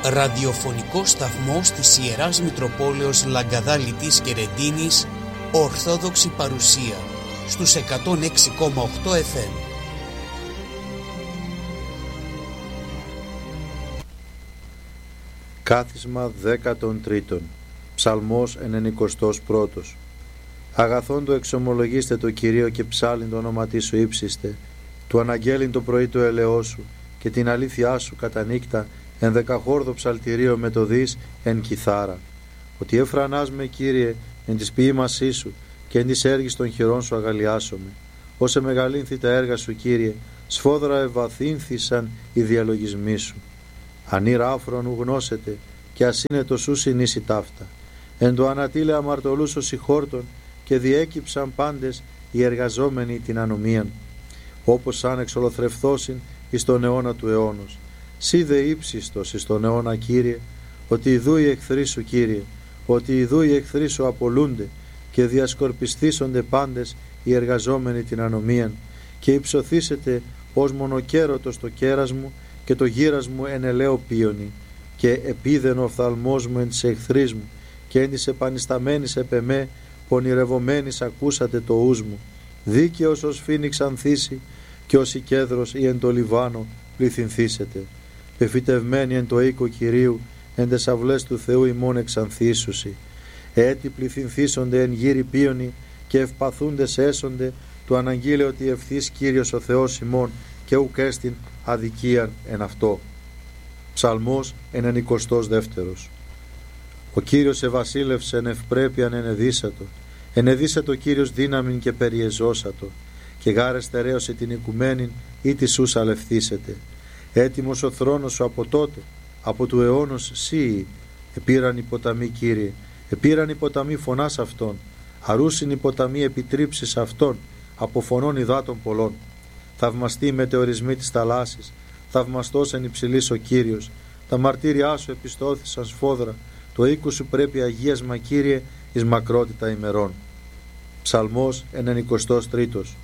Ραδιοφωνικό σταθμός της Ιεράς Μητροπόλεως Λαγκαδάλητης και Ρεντίνης, Ορθόδοξη παρουσία στους 106,8 FM. Κάθισμα 13. Ψαλμός 91. Αγαθόν το εξομολογήστε το Κυρίο και ψάλιν το όνομα σου ύψιστε, του αναγγέλιν το πρωί το ελαιό σου και την αλήθειά σου κατά νύκτα, εν δεκαχόρδο ψαλτηρίο με το δις εν κιθάρα. Ότι έφρανάς με, Κύριε, εν της ποίημασή σου και εν της έργης των χειρών σου αγαλιάσομαι. Όσε μεγαλύνθη τα έργα σου, Κύριε, σφόδρα ευαθύνθησαν οι διαλογισμοί σου. Ανήρα άφρον ου γνώσετε και ασύνετο σου συνήσει ταύτα. Εν το ανατήλε αμαρτωλούς ο συγχόρτων και διέκυψαν πάντες οι εργαζόμενοι την ανομίαν. Όπως σαν εξολοθρευθώσιν εις τον αιώνα του αιώνος. Σύ δε ύψιστος εις τον αιώνα, Κύριε, ότι ιδού οι εχθροί σου, Κύριε, ότι ιδού οι εχθροί σου απολούνται και διασκορπιστήσονται πάντες οι εργαζόμενοι την ανομίαν, και υψωθήσετε ως μονοκέρωτος το κέρας μου και το γύρας μου εν ελαίο πίονι, και επίδεν ο οφθαλμός μου εν της εχθρής μου και εν της επανισταμένης επ' εμέ πονηρευομένης ακούσατε το ους μου. Δίκαιος ως φοίνιξ ανθίσει και ως η κέδρος ή εν το Λιβάνο πληθυνθήσετε. Πεφυτευμένοι εν το οίκο Κυρίου, εν τες αυλές του Θεού ημών εξανθήσουσι. Έτι πληθυνθήσονται εν γύρι πίονι και ευπαθούντες έσονται του αναγγείλε ότι ευθύς Κύριος ο Θεός ημών και ουκ έστιν αδικίαν εν αυτό. Ψαλμός 92. Ο Κύριος εβασίλευσε εν ευπρέπειαν ενεδίσατο. Ενεδίσατο ο Κύριος δύναμην και περιεζώσατο. Και γάρε στερέωσε την οικουμένην ή τη σούς αλευθύσετε. Έτοιμος ο θρόνος σου από τότε, από του αιώνος σύοι. Επήραν οι ποταμοί, Κύριε, επήραν οι ποταμοί φωνάς αυτών. Αρούσιν οι ποταμοί επιτρίψεις αυτών, από φωνών υδάτων πολλών. Θαυμαστοί οι μετεωρισμοί της θαλάσσης, θαυμαστός εν υψηλής ο Κύριος. Τα μαρτύριά σου επιστώθησαν σφόδρα, το οίκου σου πρέπει αγίασμα, Κύριε, εις μακρότητα ημερών. Ψαλμός 93.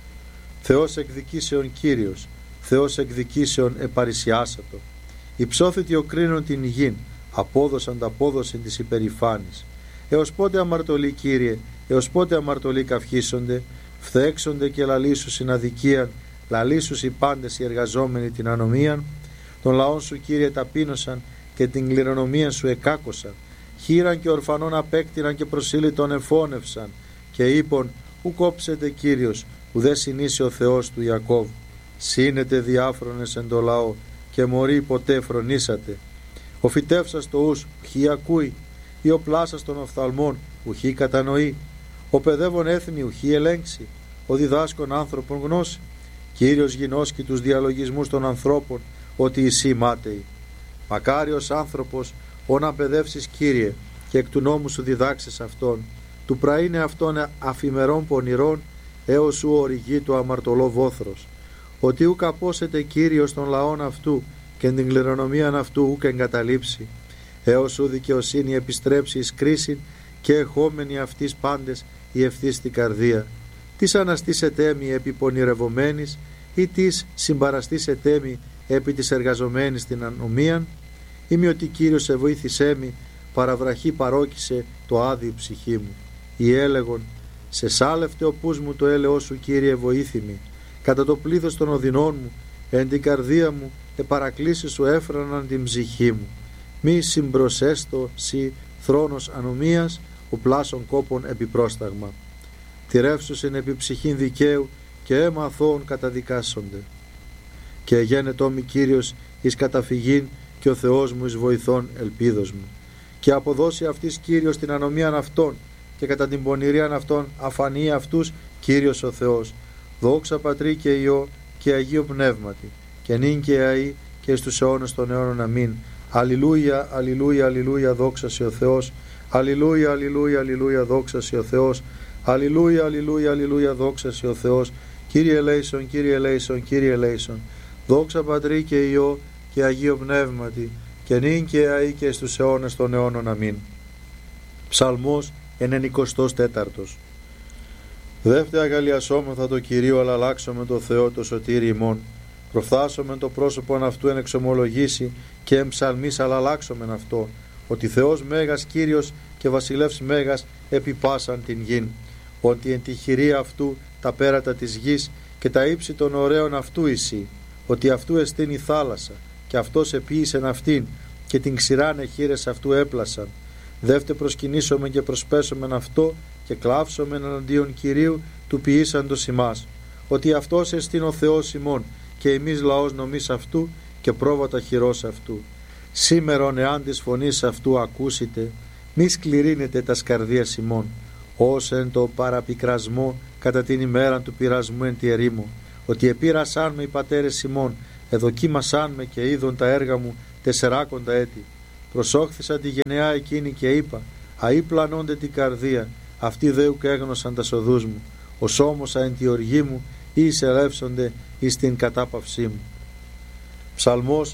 Θεός εκδικήσεων Κύριος, Θεός εκδικήσεων επαρισιάσατο. Υψώθητη ο κρίνων την γην, απόδοσαν τα απόδοσιν της υπερηφάνης. Έως πότε αμαρτωλοί, Κύριε, έως πότε αμαρτωλοί καυχήσονται, φθέξονται και λαλήσους στην αδικίαν, λαλήσους οι πάντες οι εργαζόμενοι την ανομίαν. Τον λαόν σου, Κύριε, ταπείνωσαν και την κληρονομία σου εκάκωσαν. Χείραν και ορφανών απέκτηναν και προσήλυτον εφώνευσαν. Και είπον, ου κόψετε, Κύριος, ουδέ συνήσει ο Θεός του Ιακώβ. Σύνετε διάφρονες εν το λαό και μωροί ποτέ φρονήσατε. Ο φυτεύσας το ους ουχή ακούει, ή ο πλάσας των οφθαλμών ουχή κατανοεί. Ο παιδεύων έθνη ουχή ελέγξει, ο διδάσκων άνθρωπων γνώση. Κύριος γινώσκει τους διαλογισμούς των ανθρώπων, ότι εσύ μάταιοι. Μακάριος άνθρωπος, ώνα παιδεύσεις, Κύριε, και εκ του νόμου σου διδάξεις αυτόν. Του πραήνε αυτόν αφημερών πονηρών, έως σου οριγεί το αμαρτωλό βόθρος. Ότι ουκ απόσετε, Κύριος, των λαών αυτού και την κληρονομίαν αυτού ουκ εγκαταλείψει. Έως σου δικαιοσύνη επιστρέψει εις κρίσιν και εχόμενοι αυτής πάντες η ευθύς στην καρδία. Τις αναστήσετε μη επί πονηρευομένης ή τις συμπαραστήσετε μη επί της εργαζομένης την ανομίαν. Είμαι ότι Κύριος σε βοήθησέ μη, παραβραχή παρόκησε το άδειο ψυχή μου. Ή έλεγον, σε σάλευτε ο πούς μου το έλεος σου, Κύριε, βοήθημη. Κατά το πλήθος των οδυνών μου, εν την καρδία μου, επαρακλήσεις σου έφραναν την ψυχή μου. Μη συμπροσέστο σοι θρόνος ανομίας, ο πλάσων κόπων επιπρόσταγμα. Τηρεύσουσιν επί ψυχήν δικαίου και αίμα αθώων καταδικάσονται. Και γένετό μη, Κύριος, εις καταφυγήν και ο Θεός μου εις βοηθών ελπίδος μου. Και αποδώσει αυτής, Κύριος, την ανομίαν αυτών και κατά την πονηρίαν αυτών αφανεί αυτούς, Κύριος ο Θεός. Δόξα Πατρί και Υιό και Αγίο Πνεύματι, και νυν και αεί και στους αιώνες των αιώνων. Αμήν. Αλληλούια, αλληλούια, αλληλούια, δόξα σε ο Θεός. Αλληλούια, αλληλούια, αλληλούια, δόξα σε ο Θεός. Αλληλούια, αλληλούια, αλληλούια, δόξα σε ο Θεός. Κύριε ελέησον, Κύριε ελέησον, Κύριε ελέησον. Δόξα Πατρί και Υιό και Αγίο Πνεύματι, και νυν και αεί και στους αιώνες των αιώνων. Αμήν. Ψαλμός 94. Δεύτε αγαλιασόμεθα το Κυρίο, αλλά αλλάξουμε το Θεό το σωτήρι ημών. Προφθάσομεν το πρόσωπον αυτού εν εξομολογήσει και εν ψαλμής αλλάξομεν αυτό, ότι Θεός Μέγας Κύριος και Βασιλεύς Μέγας επιπάσαν την γην, ότι εν τη χειρία αυτού τα πέρατα της γης και τα ύψη των ωραίων αυτού εισή, ότι αυτού εστίν η θάλασσα και αυτός επίησεν αυτήν και την ξηράν εχείρες αυτού έπλασαν. Δεύτε προσκυνήσομεν και προσπέσομεν αυτό και κλάψομεν εναντίον Κυρίου του ποιήσαντος ημάς, ότι αυτός εστίν ο Θεός ημών και εμείς λαός νομής αυτού και πρόβατα χειρός αυτού. Σήμερον εάν της φωνής αυτού ακούσετε, μη σκληρύνετε τα σκαρδίας ημών, ως εν το παραπικρασμό κατά την ημέρα του πειρασμού εν τη ερήμο, ότι επήρασάν με οι πατέρες ημών, εδοκίμασάν με και είδον τα έργα μου 40 έτη. Προσόχθησα τη γενεά εκείνη και είπα, αεί πλανώνται την καρδία, αυτοί δε ουκ έγνωσαν τα σοδούς μου, ως όμως εν τη οργή μου ή εισελεύσονται εις την κατάπαυσή μου. Ψαλμός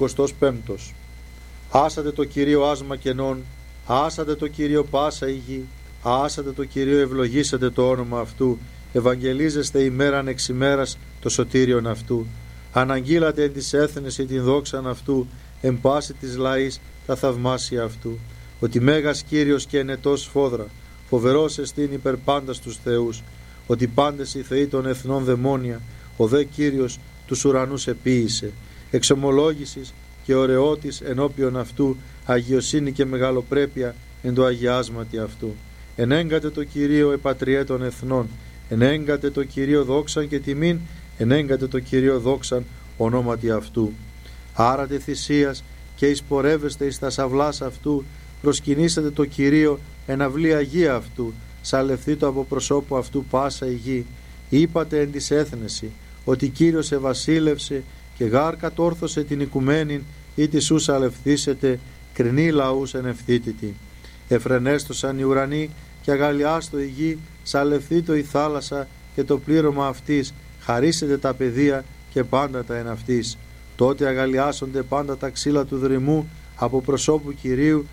95. Άσατε το Κυρίο άσμα κενών, άσατε το Κυρίο πάσα η γη, άσατε το Κυρίο ευλογήσατε το όνομα αυτού, ευαγγελίζεστε ημέραν εξ ημέρας το σωτήριον αυτού. Αναγγείλατε εν της έθνης την δόξαν αυτού, εν πάση της λαής τα θαυμάσια αυτού. Ότι Μέγας Κύριος και ενετός σφόδρα, φοβερός εστίν υπερ πάντας τους θεούς, ότι πάντες οι θεοί των εθνών δαιμόνια, ο δε Κύριος τους ουρανούς επίησε. Εξομολόγησης και ωραιότης ενώπιον αυτού, αγιοσύνη και μεγαλοπρέπεια εν το αγιάσματι αυτού. Ενέγκατε το Κυρίο επατριέ των εθνών, ενέγκατε το Κυρίο δόξαν και τιμήν, ενέγκατε το Κυρίο δόξαν ονόματι αυτού. Άρατε θυσίας και εισπορεύεστε εις τα σαυλάς αυτού, προσκυνήσατε το Κυρίο εν αυλή αγία αυτού, σαλευθείτε από προσώπου αυτού πάσα η γη. Είπατε εν της έθνεση, ότι Κύριος ευασίλευσε και γάρ κατόρθωσε την οικουμένην ή τη σου σαλευθήσετε, κρινή λαούς εν ευθύτητη. Εφρενέστοσαν οι ουρανοί και αγαλιάστο η γη, σαλευθήτω η θάλασσα και το πλήρωμα αυτής, χαρίσετε τα παιδεία και πάντα τα εν αυτής. Τότε αγαλιάσονται πάντα τα ξύλα του δρυμού από προσώπου Κυρίου,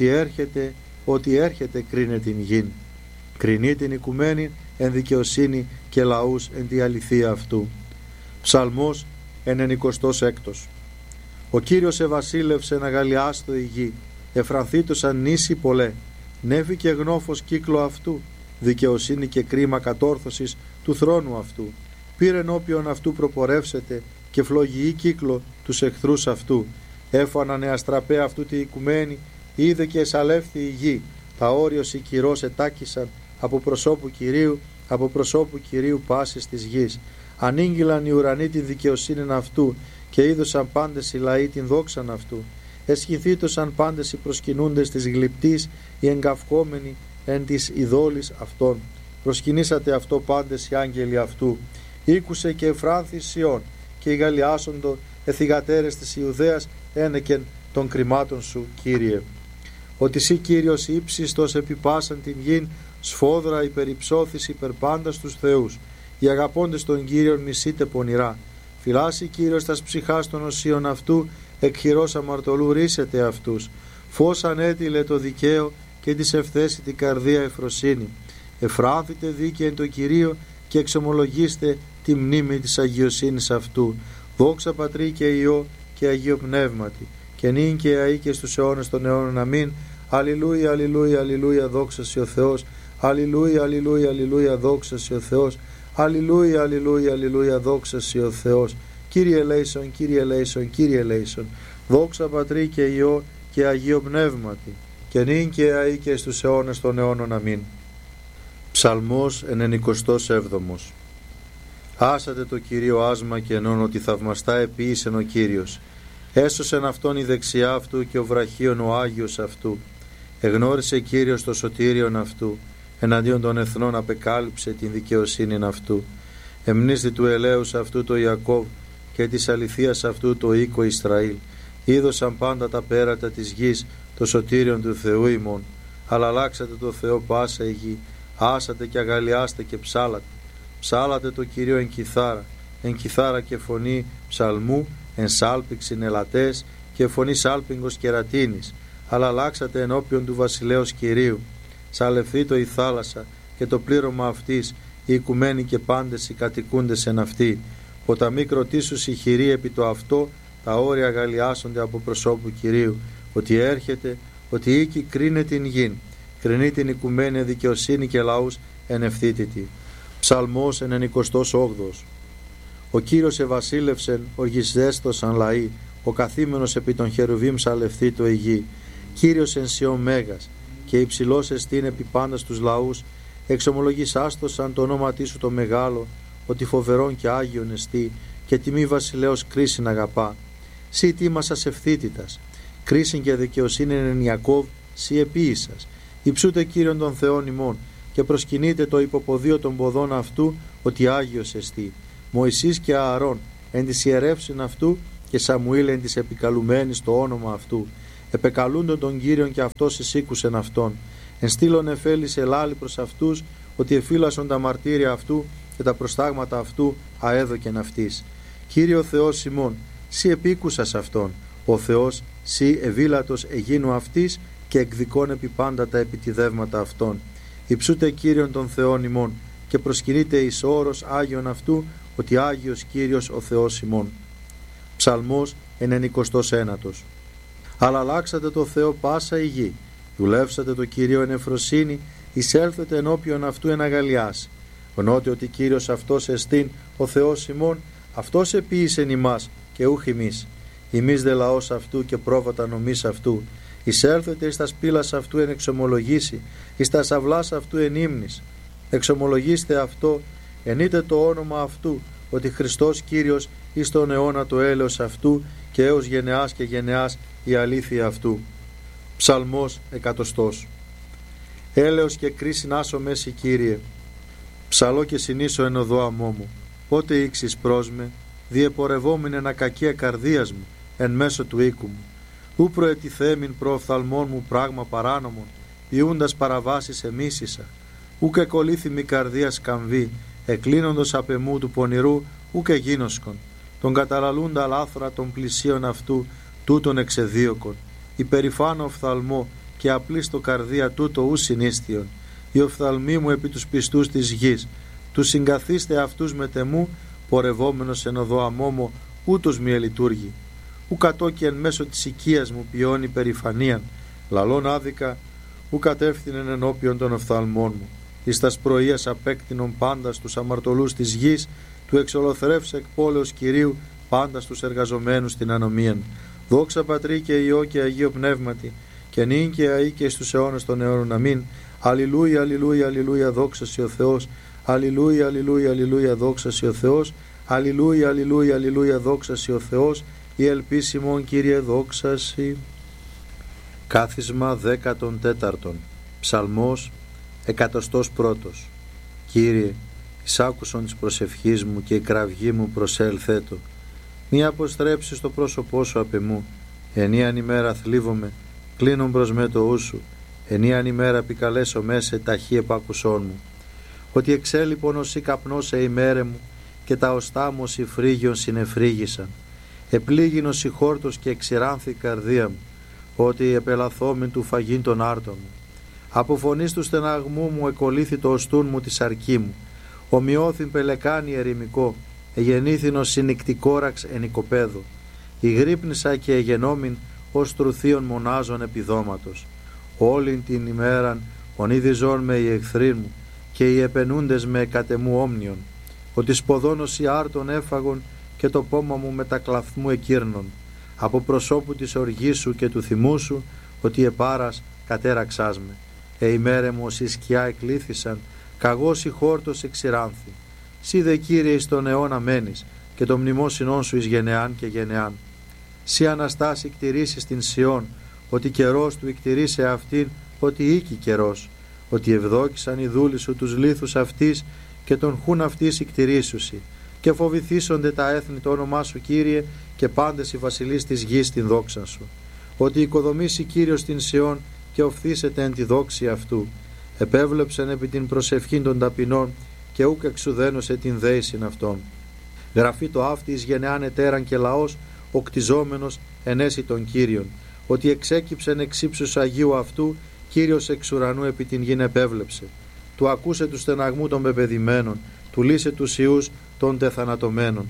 ότι έρχεται κρίνε την γην. Κρινεί την οικουμένη εν δικαιοσύνη και λαούς εν τη αληθεία αυτού. Ψαλμός 96. Ο Κύριος ευασίλευσε να αγαλιάστο η γη, εφρανθήτωσαν νήσι πολλέ, νέφη και γνώφος κύκλο αυτού, δικαιοσύνη και κρίμα κατόρθωσης του θρόνου αυτού. Πήρε ενώπιον αυτού προπορεύσετε και φλογιή κύκλο τους εχθρούς αυτού. Έφαναν αστραπέ αυτού τη οικουμένη, είδε και εσαλεύθη η γη. Τα όριος οι κυρός ετάκησαν από προσώπου Κυρίου πάσης της γης. Ανήγγυλαν οι ουρανοί την δικαιοσύνην αυτού και είδωσαν πάντες οι λαοί την δόξαν αυτού. Εσχηθήτωσαν πάντες οι προσκυνούντες της γλυπτής, οι εγκαυχόμενοι εν της ειδόλης αυτών. Προσκυνήσατε αυτό πάντες οι άγγελοι αυτού. Ήκουσε και εφράνθη Σιών και οι γαλλιάσοντο εθιγατέρες της Ιουδαίας ένεκεν των κρυμάτων σου, Κύριε. Ότι σύ Κύριος ύψιστος επιπάσαν την γην, σφόδρα υπερυψώθης υπερπάντας τους θεούς. Οι αγαπώντες των Κύριων μισείτε πονηρά. Φυλάσσει Κύριος τας ψυχάς των οσίων αυτού, εκ χειρός αμαρτωλού ρίσετε αυτούς. Φως ανέτειλε το δικαίο και της ευθέσει την καρδία ευφροσύνη. Εφράνθητε δίκαιεν το Κυρίο και εξομολογήστε τη μνήμη της αγιοσύνης αυτού. Δόξα Πατρί και Υιό και Αγίο Πνεύματι, και νυν και αεί και στους αιώνες των αιώνων. Αμήν. Αλληλούια, αλληλούια, αλληλούια, δόξα σοι ο Θεός. Αλληλούια, αλληλούια, αλληλούια, δόξα σοι ο Θεός. Αλληλούια, αλληλούια, αλληλούια, δόξα σοι ο Θεός. Κύριε ελέησον, Κύριε ελέησον, Κύριε ελέησον. Δόξα Πατρί και Υιό και Αγίο Πνεύματι, και νυν και αεί και στους αιώνες των αιώνων. Αμήν. Ψαλμός 97. Άσατε το Κυρίο άσμα και ενών, ότι θαυμαστά επίησεν ο Κύριος. Έσωσεν αυτόν η δεξιά αυτού και ο βραχίον ο Άγιος αυτού. Εγνώρισε Κύριος το σωτήριον αυτού, εναντίον των εθνών απεκάλυψε την δικαιοσύνην αυτού. Εμνίστη του ελέους αυτού το Ιακώβ και της αληθείας αυτού το οίκο Ισραήλ. Είδωσαν πάντα τα πέρατα της γης το σωτήριον του Θεού ημών. Αλλά αλλάξατε το Θεό πάσα η γη, άσατε και αγαλιάστε και ψάλατε. Ψάλατε το Κυρίο εν κιθάρα και φωνή ψαλμού, εν σάλπιξιν ελατές και φωνή σάλπιγγος κερατίνης. Αλλά αλλάξατε ενώπιον του βασιλέως Κυρίου. Σαλευθήτω η θάλασσα και το πλήρωμα αυτής, οι οικουμένοι και πάντες οι κατοικούντες εν αυτή. Ποταμοί κροτήσουσι χειροί επί το αυτό, τα όρια γαλλιάσονται από προσώπου Κυρίου, ότι έρχεται, ότι οίκη κρίνε την γην, κρινεί την οικουμένη δικαιοσύνη και λαούς εν ευθύτητη. Ψαλμός 98. Ο Κύριος εβασίλευσεν, οργισδέστοσαν λαοί, ο καθήμενος επί των χερουβίμ σαλευθεί το η γη. Κύριος εν Σιών μέγας, και υψηλός εστίν επί πάντα στους λαούς, εξομολογήσαστοσαν το όνομά σου το μεγάλο, ότι φοβερόν και άγιον εστί, και τιμή βασιλέως κρίσιν αγαπά. Σύ τίμασας ευθύτητας, κρίσιν και δικαιοσύνη εν Ιακώβ, σύ επίησας. Υψούτε Κύριον των Θεών ημών, και προσκυνείτε το υποποδίο των ποδών αυτού, ότι άγιος εστί. Μωυσής και Ααρών εν της ιερεύσιν αυτού, και Σαμουήλ εν της επικαλουμένης το όνομα αυτού. Επεκαλούντον τον Κύριον, και αυτός εισήκουσεν αυτόν. Εν στήλων εφέλης ελάλη προς αυτούς, ότι εφύλασον τα μαρτύρια αυτού και τα προστάγματα αυτού αέδοκεν αυτής. Κύριο Θεός ημών, σύ επίκουσας αυτόν, ο Θεός σύ ευήλατος εγίνου αυτής, και εκδικών επί πάντα τα επιτιδεύματα αυτών. Υψούτε Κύριον των Θεών ημών, και προσκυνείτε εις όρος Άγιον αυτού, ότι Άγιος Κύριος ο Θεός ημών. Ψαλμός 99. Αλλά αλλάξατε το Θεό πάσα η γη, δουλεύσατε το Κύριο εν ευφροσύνη, εισέλθετε ενώπιον αυτού εν αγαλιάσει. Γνώτε ότι Κύριος αυτός εστίν ο Θεός ημών, αυτός επίησεν ημάς και ούχ ημείς. Ημείς δε λαός αυτού και πρόβατα νομής αυτού. Εισέλθετε εις τα σπήλας αυτού εν εξομολογήσει, εις τα σαυλάς αυτού εν ύμνης. Εξομολογήστε αυτό, ενείτε το όνομα αυτού, ότι Χριστός Κύριος εις τον αιώνα το έλεος αυτού, και έως γενεάς και γενεάς η αλήθεια αυτού. Ψαλμός 100. Έλεος και κρίσιν άσο μέση Κύριε, ψαλώ και συνήσω εν οδό αμμό μου. Πότε ήξεις προς με, διεπορευόμην εν ακακία καρδίας μου, εν μέσω του οίκου μου. Ού προετιθέμην προοφθαλμών μου πράγμα παράνομον, ποιούντας παραβάσεις εμίσησα. Ού και κολλήθη καρδία σκαμβή, εκλίνοντος απ' εμού του πονηρού, ού και γίνοσκον. Τον καταλαλούντα λάθρα των πλησίων αυτού, τούτον εξεδίωκον. Υπερηφάνω οφθαλμό και απλίστο καρδία τούτο ου συνίστιον. Οι οφθαλμοί μου επί τους πιστούς της γης, τους συγκαθίστε αυτούς με τεμού, πορευόμενος εν οδό αμόμο, ούτως μη ελειτουργεί. Ου κατόκι εν μέσω της οικίας μου ποιώνει περηφανίαν, λαλών άδικα, ου κατεύθυνεν ενώπιον των οφθαλμών μου. Εις τας πρωίας απέκτηνον πάντα στους αμαρτωλούς της γης, του εξολοθρεύσε εκ πόλεως Κυρίου πάντα στους εργαζομένους την ανομίαν. Δόξα Πατρί και Υιό και Αγίο Πνεύματι, και νυν και αεί και στους αιώνας των αιώνων. Αμήν. Αλληλούια, αλληλούια, αλληλούια, δόξα σοι ο Θεός. Αλληλούια, αλληλούια, αλληλούια, δόξα σοι ο Θεός. Αλληλούια, αλληλούια, αλληλούια, δόξα σοι ο Θεός. Η ελπίς ημών, Κύριε, δόξα σοι. Κάθισμα 14. Ψαλμός 101. Κύριε, εισάκουσον της προσευχής μου και η κραυγή μου προσέλθέτο. Μη αποστρέψεις το πρόσωπό σου απ' εμού. Ενίαν ημέρα θλίβομαι, κλείνουν προς με το ου σου. Ενίαν ημέρα επικαλέσω μέσα ταχύ επάκουσόν μου. Ότι εξέλιπον ως ή καπνός σε ημέρε μου, και τα οστά μου ως η φρύγιον συνεφρύγησαν. Επλήγινος η χόρτος και εξηράνθη η καρδία μου, ότι επελαθόμην του φαγήν των άρτων μου. Από φωνής του στεναγμού μου εκολύθη το οστούν μου τη σαρκή μου. Ομοιώθην πελεκάνη ερημικό, εγεννήθην συνικτικόραξ εν οικοπαίδο. Ηγρύπνησα και εγενόμην ως τρουθείων μονάζων επιδόματος. Όλην την ημέραν ονείδιζόν με οι εχθροί μου, και οι επενούντες με κατεμού όμνιον. Ότι σποδόνος οι άρτων έφαγον, και το πόμα μου με τα κλαθμού εκύρνων. Από προσώπου της οργής σου και του θυμού σου, ότι επάρας κατέραξάς με. Ημέρε μου ως η σκιά εκλήθησαν, καγός η χόρτος εξηράνθη. Σύ δε Κύριε εις τον αιώνα μένεις, και το μνημόσυνόν σου εις γενεάν και γενεάν. Σύ Αναστάση κτηρίσεις την Σιών, ότι καιρός του εκτηρήσε αυτήν, ότι οίκη καιρός. Ότι ευδόκησαν οι δούλοι σου τους λίθους αυτής, και τον χούν αυτής εκτηρήσουσι. Και φοβηθήσονται τα έθνη το όνομά σου, Κύριε, και πάντες οι βασιλείς της γης την δόξα σου. Ότι οικοδομήσει Κύριος την Σιών, και οφθήσεται εν τη δόξη αυτού. Επέβλεψεν επί την προσευχή των ταπεινών, και ούκ εξουδένωσε την δέησιν αυτών. Γραφεί το αύτη εις γενεάν ετέραν και λαός, ο κτιζόμενος ενέσει των Κύριων. Ότι εξέκυψεν εξ ύψους Αγίου αυτού, Κύριος εξ ουρανού επί την γην επέβλεψε. Του ακούσε του στεναγμού των πεπεδημένων, του λύσε τους ιούς των τεθανατωμένων.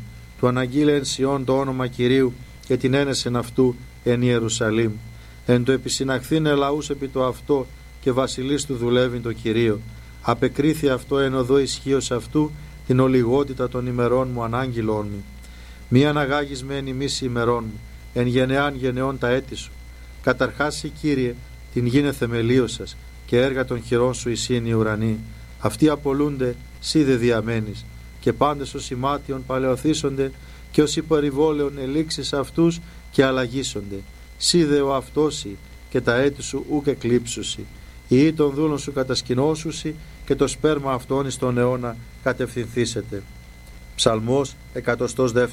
του αναγγείλε εν Σιών το όνομα Κυρίου και την ένεσεν αυτού εν Ιερουσαλήμ. Εν το επισυναχθήνε λαούς επί το αυτό και βασιλείς του δουλεύει το Κυρίο. Απεκρίθη αυτό εν οδό ισχύος αυτού την ολιγότητα των ημερών μου ανάγγειλόν μου. Μη αναγάγεις με εν ημίση ημερών μου, εν γενεάν γενεών τα έτη σου. Καταρχάς, Κύριε, την γίνε θεμελίωσας και έργα των χειρών σου εισήν οι ουρανοί. Αυτοί απολούνται, σύ δε διαμένεις, και πάντες ως ημάτιον παλαιοθήσονται και ως υπερηβόλαιον ελήξεις αυτούς και αλλαγήσονται. Σύ δε ο αυτόσι και τα έτη σου ούκ εκλείψουσι. Οι ή των δούλων σου κατασκηνώσουσι και το σπέρμα αυτών εις τον αιώνα κατευθυνθήσετε. Ψαλμός 102.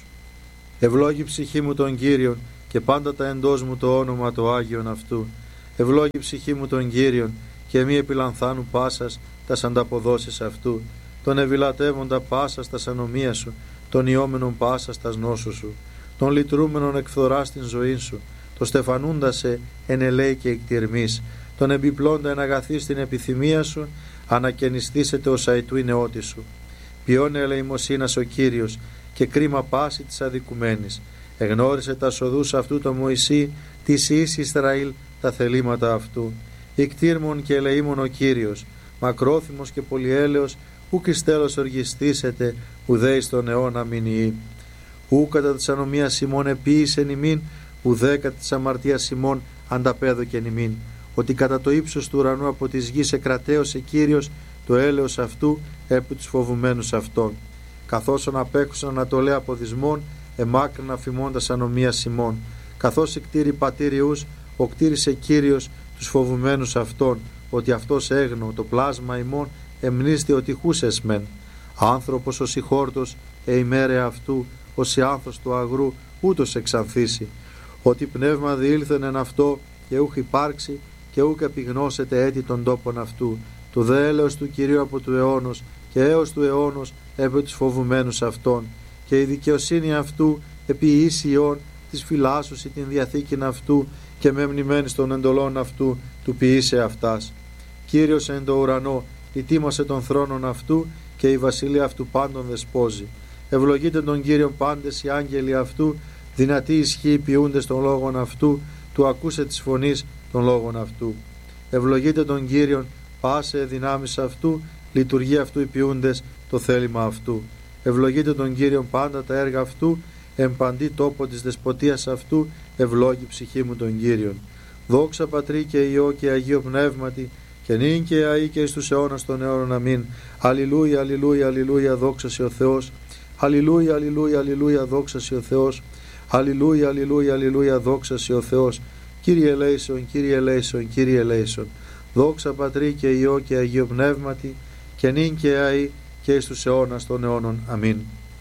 Ευλόγη ψυχή μου τον Κύριον και πάντα τα εντός μου το όνομα το Άγιον αυτού. Ευλόγη ψυχή μου τον Κύριον και μη επιλανθάνου πάσας τας ανταποδόσεις αυτού. Τον ευηλατεύοντα πάσας τας ανομία σου, τον ιόμενον πάσας τας νόσου σου, τον λυτρούμενον εκφθοράς την ζωή σου, το στεφανούντα σε εν ελέη και εκτιρμής, τον εμπιπλώντα εν αγαθή στην επιθυμία σου, ανακαινιστήσετε ως αητού η νεότη σου. Ποιόν ελεημοσύνας ο Κύριος και κρίμα πάση της αδικουμένης. Εγνώρισε τα σοδούς αυτού το Μωυσή, της εις Ισραήλ τα θελήματα αυτού. Ικτήρμον και ελεήμον ο Κύριος, μακρόθυμος και πολυέλεος, ουκ εις τέλος οργιστήσετε, ουδέ εις τον αιώνα μηνιή. Ου κατά της ανομίας ημών επίησεν ημίν, ουδέ κατά της αμαρτίας ημών ανταπέδοκεν ημίν. Ότι κατά το ύψος του ουρανού από της γης εκρατέωσε Κύριος το έλεος αυτού επί τους φοβουμένους αυτών. Καθώς απέχουσαν ανατολέ από δυσμών, εμάκρυν αφημώντας ανομίας ημών. Καθώς εκτήρη πατήριους, οκτήρισε Κύριος τους φοβουμένους αυτών, ότι αυτός έγνω το πλάσμα ημών εμνίστη ότι χούσες μεν. Άνθρωπος ως η χόρτος, ημέρε αυτού, ως η άνθος του αγρού, ούτως εξανθήσει. Ότι πνεύμα διήλθεν εν αυτό και ούχ υπάρξει και ούκ επιγνώσετε έτη των τόπων αυτού. Το δε έλεος του Κυρίου από του αιώνος και έως του αιώνος επί τους φοβουμένους αυτών. Και η δικαιοσύνη αυτού επί ίσιον της φυλάσσουσι την διαθήκην αυτού και με μνημένης των εντολών αυτού του ποιήσε αυτάς. Κύριος εν το ουρανό ητήμασε των θρόνων αυτού και η βασιλεία αυτού πάντων δεσπόζει. Ευλογείτε τον Κύριον πάντες οι άγγελοι αυτού, δυνατοί ισχύοι ποιούντες των λόγων αυτού, του ακούσε της φωνής των λόγων αυτού. Ευλογείτε τον Κύριον πάσε δυνάμεις αυτού, λειτουργεί αυτού οι ποιούντες το θέλημα αυτού. Ευλογείτε τον Κύριον πάντα τα έργα αυτού, εμπαντή τόπο της δεσποτείας αυτού, ευλόγη ψυχή μου τον Κύριον. Δόξα Πατρί και Υιό και Αγίο Πνεύματι, και νυν και αεί και εις τους αιώνας των αιώνων. Αμήν. Αλληλούια, αλληλούια, αλληλούια, δόξα σε ο Θεός. Αλληλούια, αλληλούια, αλληλούια, δόξα σε ο Θεός. Αλληλούια, αλληλούια, αλληλούια, δόξα σε ο Θεός. Κύριε ελέησον, Κύριε ελέησον, Κύριε ελέησον. Δόξα Πατρί και Υιό και Αγίο Πνεύματι, και νυν και αεί και εις τους αιώνας των αιώνων. Αμήν.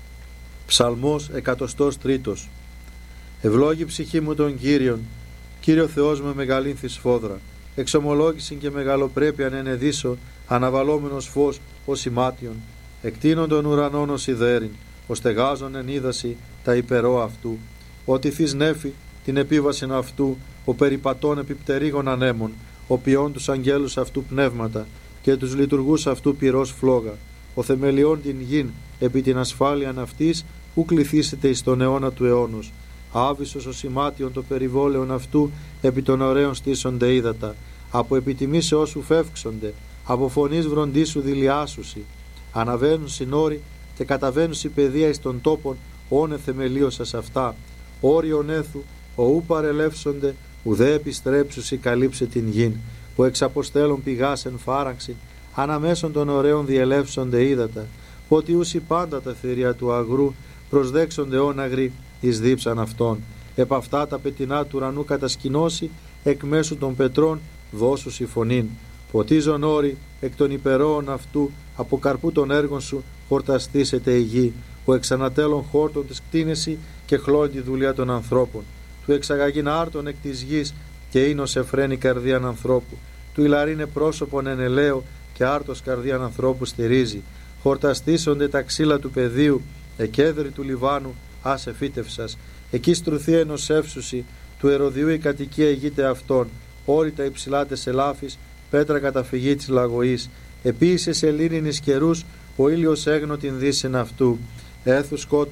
Ψαλμός 103. Ευλόγη ψυχή μου τον Κύριον, Κύριο Θεός με μεγαλύνθη σφόδρα. Εξομολόγησιν και μεγαλοπρέπειαν ενεδίσω, αναβαλόμενος φως ως ημάτιον. Εκτείνον των ουρανών ως ιδέριν, ως στεγάζον εν είδαση τα υπερό αυτού. Ότι θείς νέφη την επίβασιν αυτού, ο περιπατών επιπτερίγων ανέμων, ο ποιών τους αγγέλους αυτού πνεύματα και τους λειτουργούς αυτού πυρός φλόγα. Ο θεμελιών την γην επί την ασφάλειαν αυτής, ου κληθήσετε εις τον αιώνα του αιώνος. Άβυσος ο σημάτιον το περιβόλαιον αυτού, επί των ωραίων στήσονται ύδατα. Από επιτιμήσεώς σου φεύξονται, από φωνής βροντίσου δηλιάσουσι. Αναβαίνουν συνόροι και καταβαίνουν η παιδεία εις των τόπων, όνε θεμελίωσας αυτά. Όριον έθου, ο ου παρελεύσονται, ουδέ επιστρέψουσι καλύψε την γην. Που εξαποστέλων πηγάς εν φάραξιν, αναμέσων των ωραίων διελεύσονται ύδατα. Ότι ούσι πάντα τα θηρία του αγρού, προσδέξονται όναγροι εις δίψαν αυτών. Επ' αυτά τα πετεινά του ουρανού κατασκηνώσει, εκ μέσου των πετρών δώσους η φωνήν. Ποτίζον όρη εκ των υπερόων αυτού, από καρπού των έργων σου χορταστήσεται η γη. Που εξανατέλων χόρτων της κτίνεση και χλώνει τη δουλειά των ανθρώπων. Του εξαγαγήν άρτων εκ της γης και ίνος εφραίνει καρδίαν ανθρώπου. Του ηλαρίνε πρόσωπον εν ελαίο και άρτος καρδίαν ανθρώπου στηρίζει. Χορταστήσονται τα ξύλα του πεδίου, εκέδρη του Λιβάνου, άσε φύτευσας. Εκεί στρουθεί ενός εύσουσι, του Ερωδιού η κατοικία ηγείται αυτών. Όρητα υψηλάτες ελάφης, πέτρα καταφυγή της λαγωής. Επίησε σε λίνινης καιρούς, ο ήλιος έγνω την δύσιν αυτού. Έθου σκότος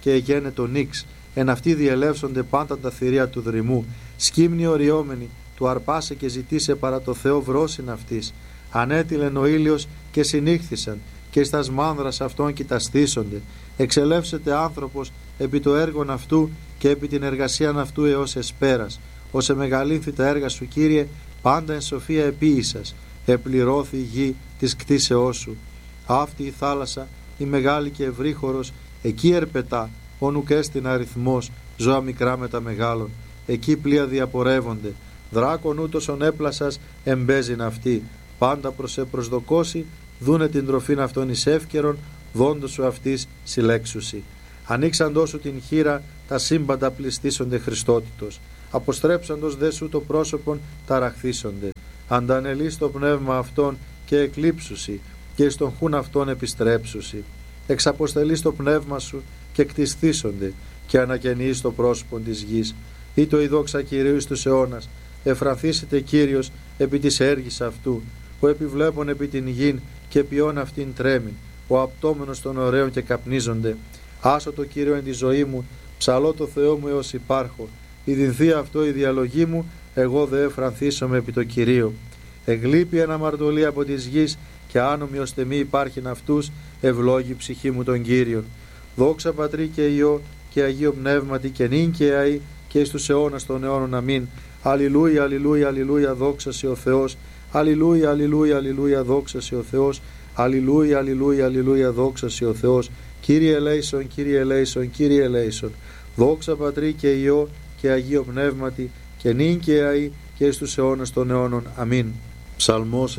και εγένε το νίξ, εν αυτοί διελεύσονται πάντα τα θηρία του δρυμού, σκύμνη οριόμενη, του αρπάσε και ζητήσε παρά το Θεό βρόσιν αυτής. Ανέτειλεν ο ήλιος και συνήχθησαν, και εις τας μάνδρας αυτών κοιταστήσονται. Εξελεύσεται άνθρωπος επί το έργον αυτού και επί την εργασίαν αυτού έως εσπέρας. Ως εμεγαλύνθη τα έργα σου, Κύριε, πάντα εν σοφία επίησας. Επληρώθη η γη της κτίσεώς σου. Αυτή η θάλασσα, η μεγάλη και ευρύχωρος, εκεί ερπετά, όνουκ έστιν αριθμός, ζώα μικρά με τα μεγάλων. Εκεί πλοία διαπορεύονται. Δράκον ούτως ον έπλασας εμπέζειν αυτή. Πάντα προς προσδοκώσει, δούνε την τροφήν αυτών εις εύκαιρον, δόντος σου αυτής συλλέξουσι. Ανοίξαντός σου την χείρα, τα σύμπαντα πληστήσονται Χριστότητος. Αποστρέψαντος δε σου το πρόσωπον, ταραχθήσονται. Αντανελείς το πνεύμα αυτών και εκλείψουσι, και εις τον χούν αυτών επιστρέψουσι. Εξαποστελείς το πνεύμα σου και κτισθήσονται, και ανακαινείς το πρόσωπον της γης. Ή το η δόξα Κυρίου εις τους αιώνας, εφρανθήσετε Κύριος επί της έργης αυτού, ο επιβλέπων επί την γην και ποιόν αυτήν τρέμην, ο απτόμενος των ωραίων και καπνίζονται. Άσω το Κύριο εν τη ζωή μου, ψαλώ το Θεό μου έως υπάρχω. Ιδινθεί αυτό η διαλογή μου, εγώ δε εφρανθήσομαι επί το Κυρίο. Εγλείπει ένα αμαρτωλή από της γης, και άνομοι ώστε μη υπάρχειν αυτούς, ευλόγη ψυχή μου τον Κύριον. Δόξα Πατρί και Υιό και Αγίο Πνεύματι, και νυν και αεί και εις τους αιώνας των αιώνων. Αμήν. Αλληλούια, αλληλούια, αλληλούια, δόξα σε ο Θεός. Αλληλούια, αλληλούια, αλληλούια, δόξα σε ο Θεός. Αλληλούια, αλληλούια, αλληλούια, δόξα σε ο Θεός. Κύριε ελέησον, Κύριε ελέησον, Κύριε ελέησον. Δόξα Πατρί και Υιό και Αγίο Πνεύματι, και νυν και αεί και εις τους αιώνας των αιώνων. Αμήν. Ψαλμός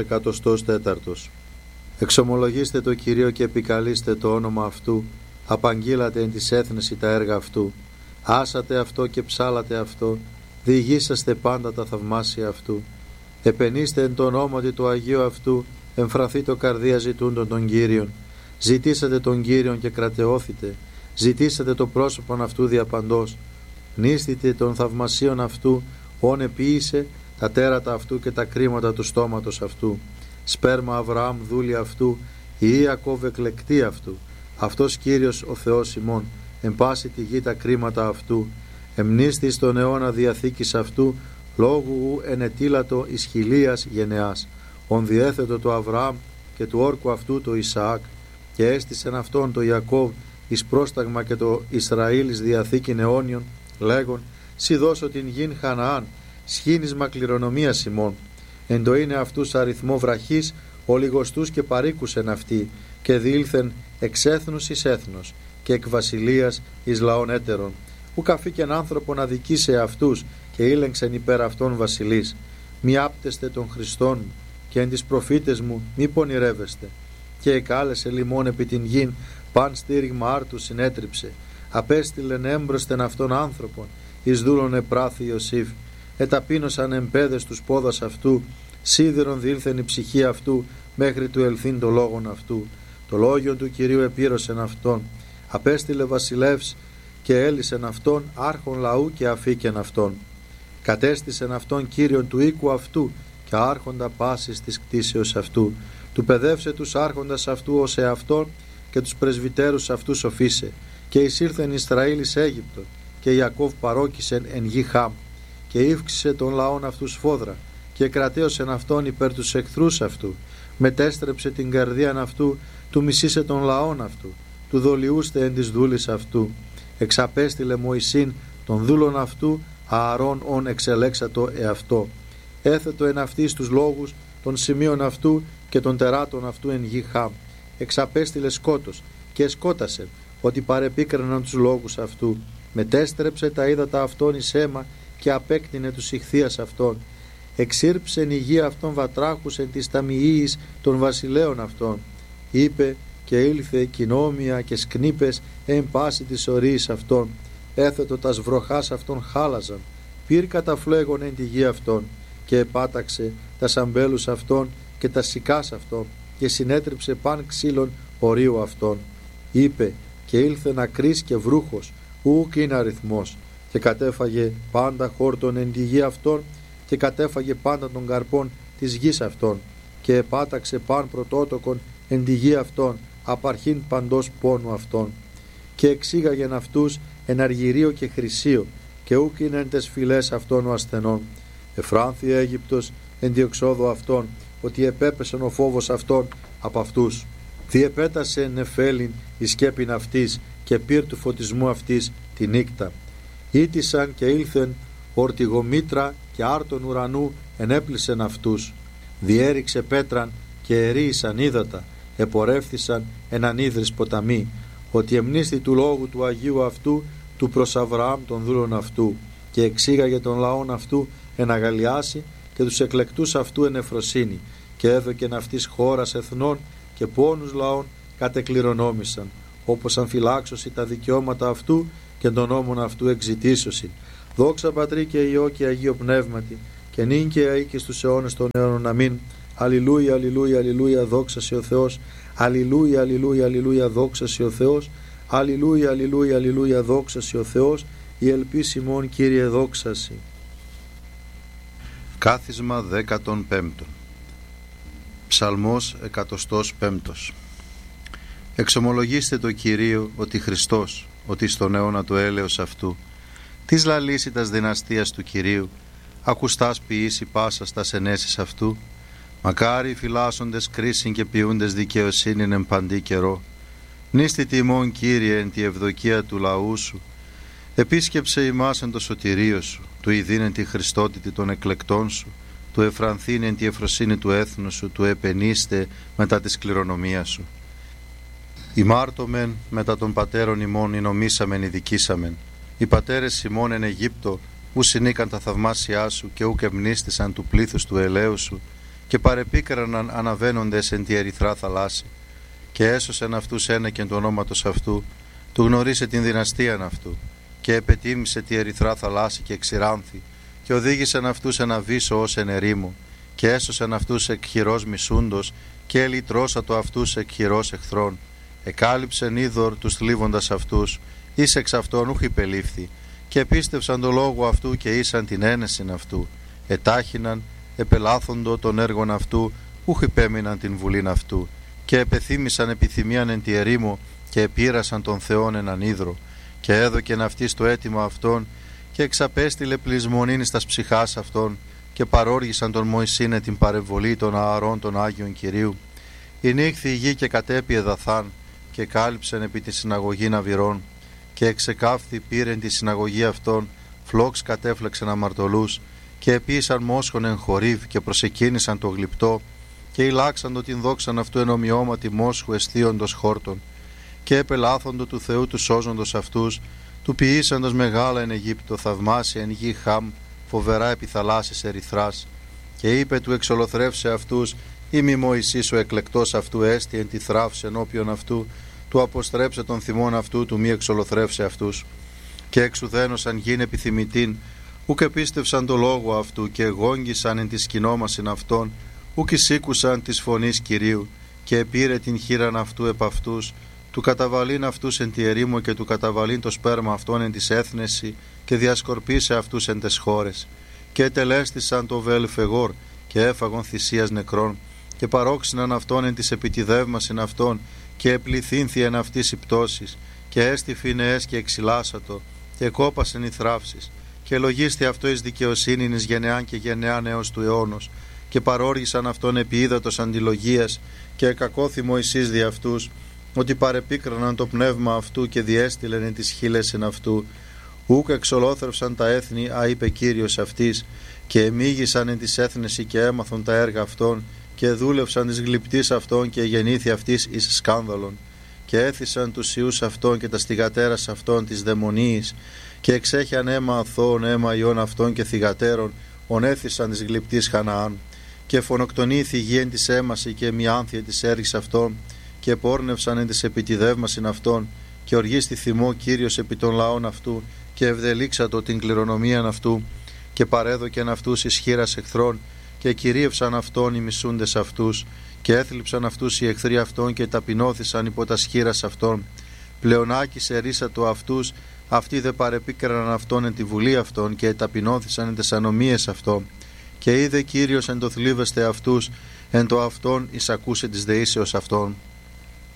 104. Εξομολογήστε το Κυρίο και επικαλείστε το όνομα αυτού. Απαγγείλατε εν της έθνεση τα έργα αυτού. Άσατε αυτό και ψάλατε αυτό. Διηγήσαστε πάντα τα θαυμάσια αυτού. Επενήστε εν το ονόματι του Αγίου αυτού. Εμφραθεί το καρδία ζητούντων των Κύριων. Ζητήσατε τον Κύριον και κρατεώθητε. Ζητήσατε το πρόσωπον αυτού διαπαντός. Νίστητε των θαυμασίων αυτού, όν επίησε τα τέρατα αυτού και τα κρίματα του στόματος αυτού. Σπέρμα Αβραάμ δούλη αυτού, η Ιακώβ εκλεκτή αυτού. Αυτός Κύριος ο Θεός ημών, εν πάση τη γη τα κρίματα αυτού. Εμνίστη στον αιώνα διαθήκης αυτού, λόγου ενετήλατο εις χιλίας γενεάς. Ον διέθετο το Αβραάμ και του όρκου αυτού το Ισαάκ, και έστησεν αυτόν το Ιακώβ εις πρόσταγμα και το Ισραήλ εις διαθήκην αιώνιον, λέγον, σι δώσω την γην Χαναάν, σχήνισμα κληρονομίας ημών. Εν το είναι αυτούς αριθμό βραχής, ολιγοστούς και παρήκουσεν αυτοί, και διήλθεν εξ έθνους εις έθνος, και εκ βασιλείας εις λαών έτερων. Ουκ αφήκεν άνθρωπον αδικήσε αυτούς, και ήλεγξεν υπέρ αυτών βασιλείς. Μη άπτεστε των Χριστών μου, και εν τις προφήτες μου μη πονηρεύεστε. Και εκάλεσε λιμών επί την γην, παν στήριγμα άρτου συνέτριψε. Απέστειλεν έμπροσθεν αυτών άνθρωπον, εις δούλων επράθη Ιωσήφ. Εταπείνωσαν εμπέδες τους πόδας αυτού, σίδηρον διήλθεν η ψυχή αυτού, μέχρι του ελθύν το λόγον αυτού. Το λόγιο του Κυρίου επήρωσεν αυτόν. Απέστειλε βασιλεύς και έλυσεν αυτόν, άρχον λαού και αφήκεν αυτόν. Κατέστησεν αυτόν Κύριον του οίκου αυτού, και άρχοντα πάσης της κτίσεως αυτού. Του παιδεύσε τους άρχοντας αυτού ως εαυτόν, και τους πρεσβυτέρους αυτού σοφίσε. Και εισήλθεν Ισραήλ εις Αίγυπτο, και Ιακώβ παρόκησεν εν γη Χάμ. Και ύφξησε των λαών αυτού σφόδρα, και κρατέωσεν αυτόν υπέρ τους εχθρούς αυτού. Μετέστρεψε την καρδίαν αυτού, του μισήσε των λαών αυτού. Του δολιούστε εν της δούλης αυτού. Εξαπέστειλε Μωυσήν των δούλων αυτού, Ααρών ον εξελέξατο εαυτό. Έθετο εν αυτής τους λόγους των σημείων αυτού και των τεράτων αυτού εν γη Χάμ. Εξαπέστειλε σκότος και σκότασε, ότι παρεπίκραναν τους λόγους αυτού. Μετέστρεψε τα ύδατα αυτών εις αίμα, και απέκτηνε τους ηχθείας αυτών. Εξήρψεν η γη αυτών βατράχους εν της ταμιείας των βασιλέων αυτών. Είπε και ήλθε κοινόμια και σκνήπες εν πάση της ορίης αυτών. Έθετο τας βροχάς αυτών χάλαζαν. Πήρ καταφλέγον εν τη γη αυτών, και επάταξε τα σαμπέλους αυτών και τα σικάς αυτών, και συνέτριψε παν ξύλων ορίου αυτών. Είπε και ήλθεν ακρής και βρούχος, ούκ είναι αριθμός, και κατέφαγε πάντα χόρτον εν τη γη αυτών, και κατέφαγε πάντα των καρπών της γης αυτών, και επάταξε παν πρωτότοκον εν τη γη αυτών, απαρχήν παντός πόνου αυτών. και εξήγαγεν αυτούς εν αργυρίο και χρυσίο, και ούκ είναι εν τες φυλές αυτών ο ασθενών. Εφράνθη Αίγυπτος εν διεξόδο αυτών, ότι επέπεσεν ο φόβος αυτών από αυτούς. Διεπέτασε νεφέλιν η σκέπην αυτής και πυρ του φωτισμού αυτής τη νύκτα. Ήτησαν και ήλθεν ορτιγομήτρα και άρτων ουρανού ενέπλησεν αυτούς. Διέριξε πέτραν και ερίησαν ύδατα, επορεύθησαν εν ανίδρης ποταμοί, ότι εμνίστη του λόγου του Αγίου αυτού του προς Αβραάμ των δούλων αυτού, και εξήγαγε τον λαόν αυτού εν αγαλιάσει και τους εκλεκτούς αυτού εν εφροσύνη, και έδωκεν αυτής χώρας εθνών και πόνους λαών κατεκληρονόμησαν, όπως αμφυλάξωση τα δικαιώματα αυτού και των νόμων αυτού εξητήσωσιν. Δόξα Πατρί και Υιό και Αγίο Πνεύματι, και νυν και αεί και στους αιώνες των αιώνων. Αμήν. Αλληλούια, αλληλούια, αλληλούια, δόξα σε ο Θεός. Αλληλούια, αλληλούια, αλληλούια, δόξα σε ο Θεός. Αλληλούια, αλληλούια, αλληλούια, δόξα σε ο Θεός. Η ελπίση ημών, Κύριε, δόξαση. Κάθισμα 15. Ψαλμός 105. Εξομολογήστε το Κυρίο ότι Χριστός, ότι στον αιώνα του έλεος αυτού, της λαλήσιτας δυναστείας του Κυρίου, ακουστάς ποιήσει πάσας τας ενέσεις αυτού. Μακάρι οι φυλάσσοντες κρίσιν και ποιούντες δικαιοσύνην εν παντή καιρό. Νίστη τιμών, Κύριε, εν τη ευδοκία του λαού σου. Επίσκεψε ημάς εν το σωτηρίο σου, του ειδήν εν τη χριστότητη των εκλεκτών σου, του εφρανθήν εν τη εφροσύνη του έθνου σου, του επενείστε μετά της κληρονομίας σου. Ημάρτωμεν μετά των πατέρων ημών εινομήσαμεν ειδικήσαμεν. Οι πατέρες ημών εν Αιγύπτο ου συνήκαν τα θαυμάσια σου και ουκ εμνίστησαν του πλήθους του ελαίου σου, και παρεπίκραναν αναβαίνοντες εν τη ερυθρά θαλάσση, και έσωσεν αυτούς ένεκεν του ονόματος αυτού, του γνωρίσε την δυναστείαν αυτού, και επετίμησε τη ερυθρά θαλάσση και εξηράνθη, και οδήγησεν αυτούς εν αβύσσο ως εν ερήμο, και έσωσεν αυτούς εκ χειρός μισούντος, και ελυτρώσατο αυτούς εκ χειρός εχθρών. Εκάλυψεν είδωρ τους θλίβοντας αυτούς, εις εξ αυτών ούχ υπελήφθη, και επίστευσαν το λόγο αυτού και ήσαν την ένεσιν αυτού. Ετάχυναν, επελάθοντο των έργων αυτού, ούχ υπέμειναν την βουλήν αυτού, και επεθύμησαν επιθυμίαν εν τη ερήμο, και επήρασαν τον Θεόν έναν ίδρο, και έδωκεν αυτής το αίτημα αυτών, και εξαπέστειλε πλεισμονήν εις τας ψυχάς αυτών, και παρόργησαν τον Μωυσήνε την παρεμβολή των ααρών των Άγιων Κυρίου. Ηνύχθη η γη και κατέπιε δαθάν, και κάλυψεν επί τη συναγωγή ναβυρών, και εξεκάφθη πήρεν τη συναγωγή αυτών, φλόξ κατέφλεξεν αμαρτωλούς, και επίησαν μόσχον εν χορίβ, και προσεκίνησαν το γλυπτό, και ηλάξαντο την δόξαν αυτού εν ομοιώματι μόσχου αισθίοντος χόρτων, και επελάθοντο του Θεού του σώζοντος αυτούς, του ποιήσαντος μεγάλα εν Αιγύπτο, θαυμάσια εν γη Χαμ, φοβερά επί θαλάσσης ερυθράς. Και είπε του εξολοθρεύσε αυτούς, «Είμαι Μωυσής ο εκλεκτός αυτού έστι εν τη θράψη ενώπιον αυτού, του αποστρέψε τον θυμόν αυτού, του μη εξολοθρεύσε αυτούς». Και εξουδένωσαν γην επιθυμητήν, ουκ επίστευσαν το λόγο αυτού, και εγόγγισαν εν τη σκηνόμασιν αυτών, ουκ εισήκουσαν της φωνής Κυρίου, και επήρε την χείραν αυτού επ' αυτούς, του καταβαλήν αυτούς εν τη ερήμο, και του καταβαλήν το σπέρμα αυτών εν της έθνεση, και διασκορπίσε αυτούς εν τες χώρες. Και ετελέστησαν το βέλφεγόρ, και έφαγον θυσίας νεκρών, και παρόξυναν αυτόν εν της επιτιδεύμασιν αυτών, και επληθύνθη εν αυτής η πτώσης, και έστι φινεές και εξυλάσατο, και κόπασεν οι θράψεις, και λογίστη αυτό εις δικαιοσύνην εις γενεάν και γενεάν έως του αιώνος, και παρόργησαν αυτόν επί ύδατος αντιλογίας, και εκακώθη Μωυσής δι' αυτούς, ότι παρεπίκραναν το πνεύμα αυτού, και διέστειλεν εν τις χείλες εν αυτού. Ούκ εξολόθρευσαν τα έθνη, είπε Κύριος αυτής, και εμίγησαν εν της έθνεση, και έμαθον τα έργα αυτών, και δούλευσαν της γλυπτής αυτών, και γεννήθη αυτής εις σκάνδαλον. Και έθισαν τους ιούς αυτών και τα στιγατέρας αυτών της δαιμονίης, και εξέχιαν αίμα αθώων, αίμα ιών αυτών και θυγατέρων, ονέθισαν της γλυπτής Χαναάν. Και φωνοκτονήθη η γη εν της έμαση, και μη άνθια της έργης αυτών, και πόρνευσαν εν της επιτιδεύμασιν αυτών, και οργίστη θυμό Κύριος επί των λαών αυτού, και ευδελίξατο την κληρονομίαν αυτού, και παρέδοκεν αυτούς εις χείρας εχθρών, και κυρίευσαν αυτόν οι μισούντες αυτούς, και έθλιψαν αυτούς οι εχθροί αυτών, και ταπεινώθησαν υπό τα σχήρας αυτών. Πλεονάκησε ρίσατο αυτούς, αυτοί δε παρεπίκραναν αυτόν εν τη βουλή αυτών, και ταπεινώθησαν εν τες ανομίες αυτών. Και είδε Κύριος εν το θλίβεστε αυτούς, εν το αυτόν εισακούσε της δεήσεως αυτών.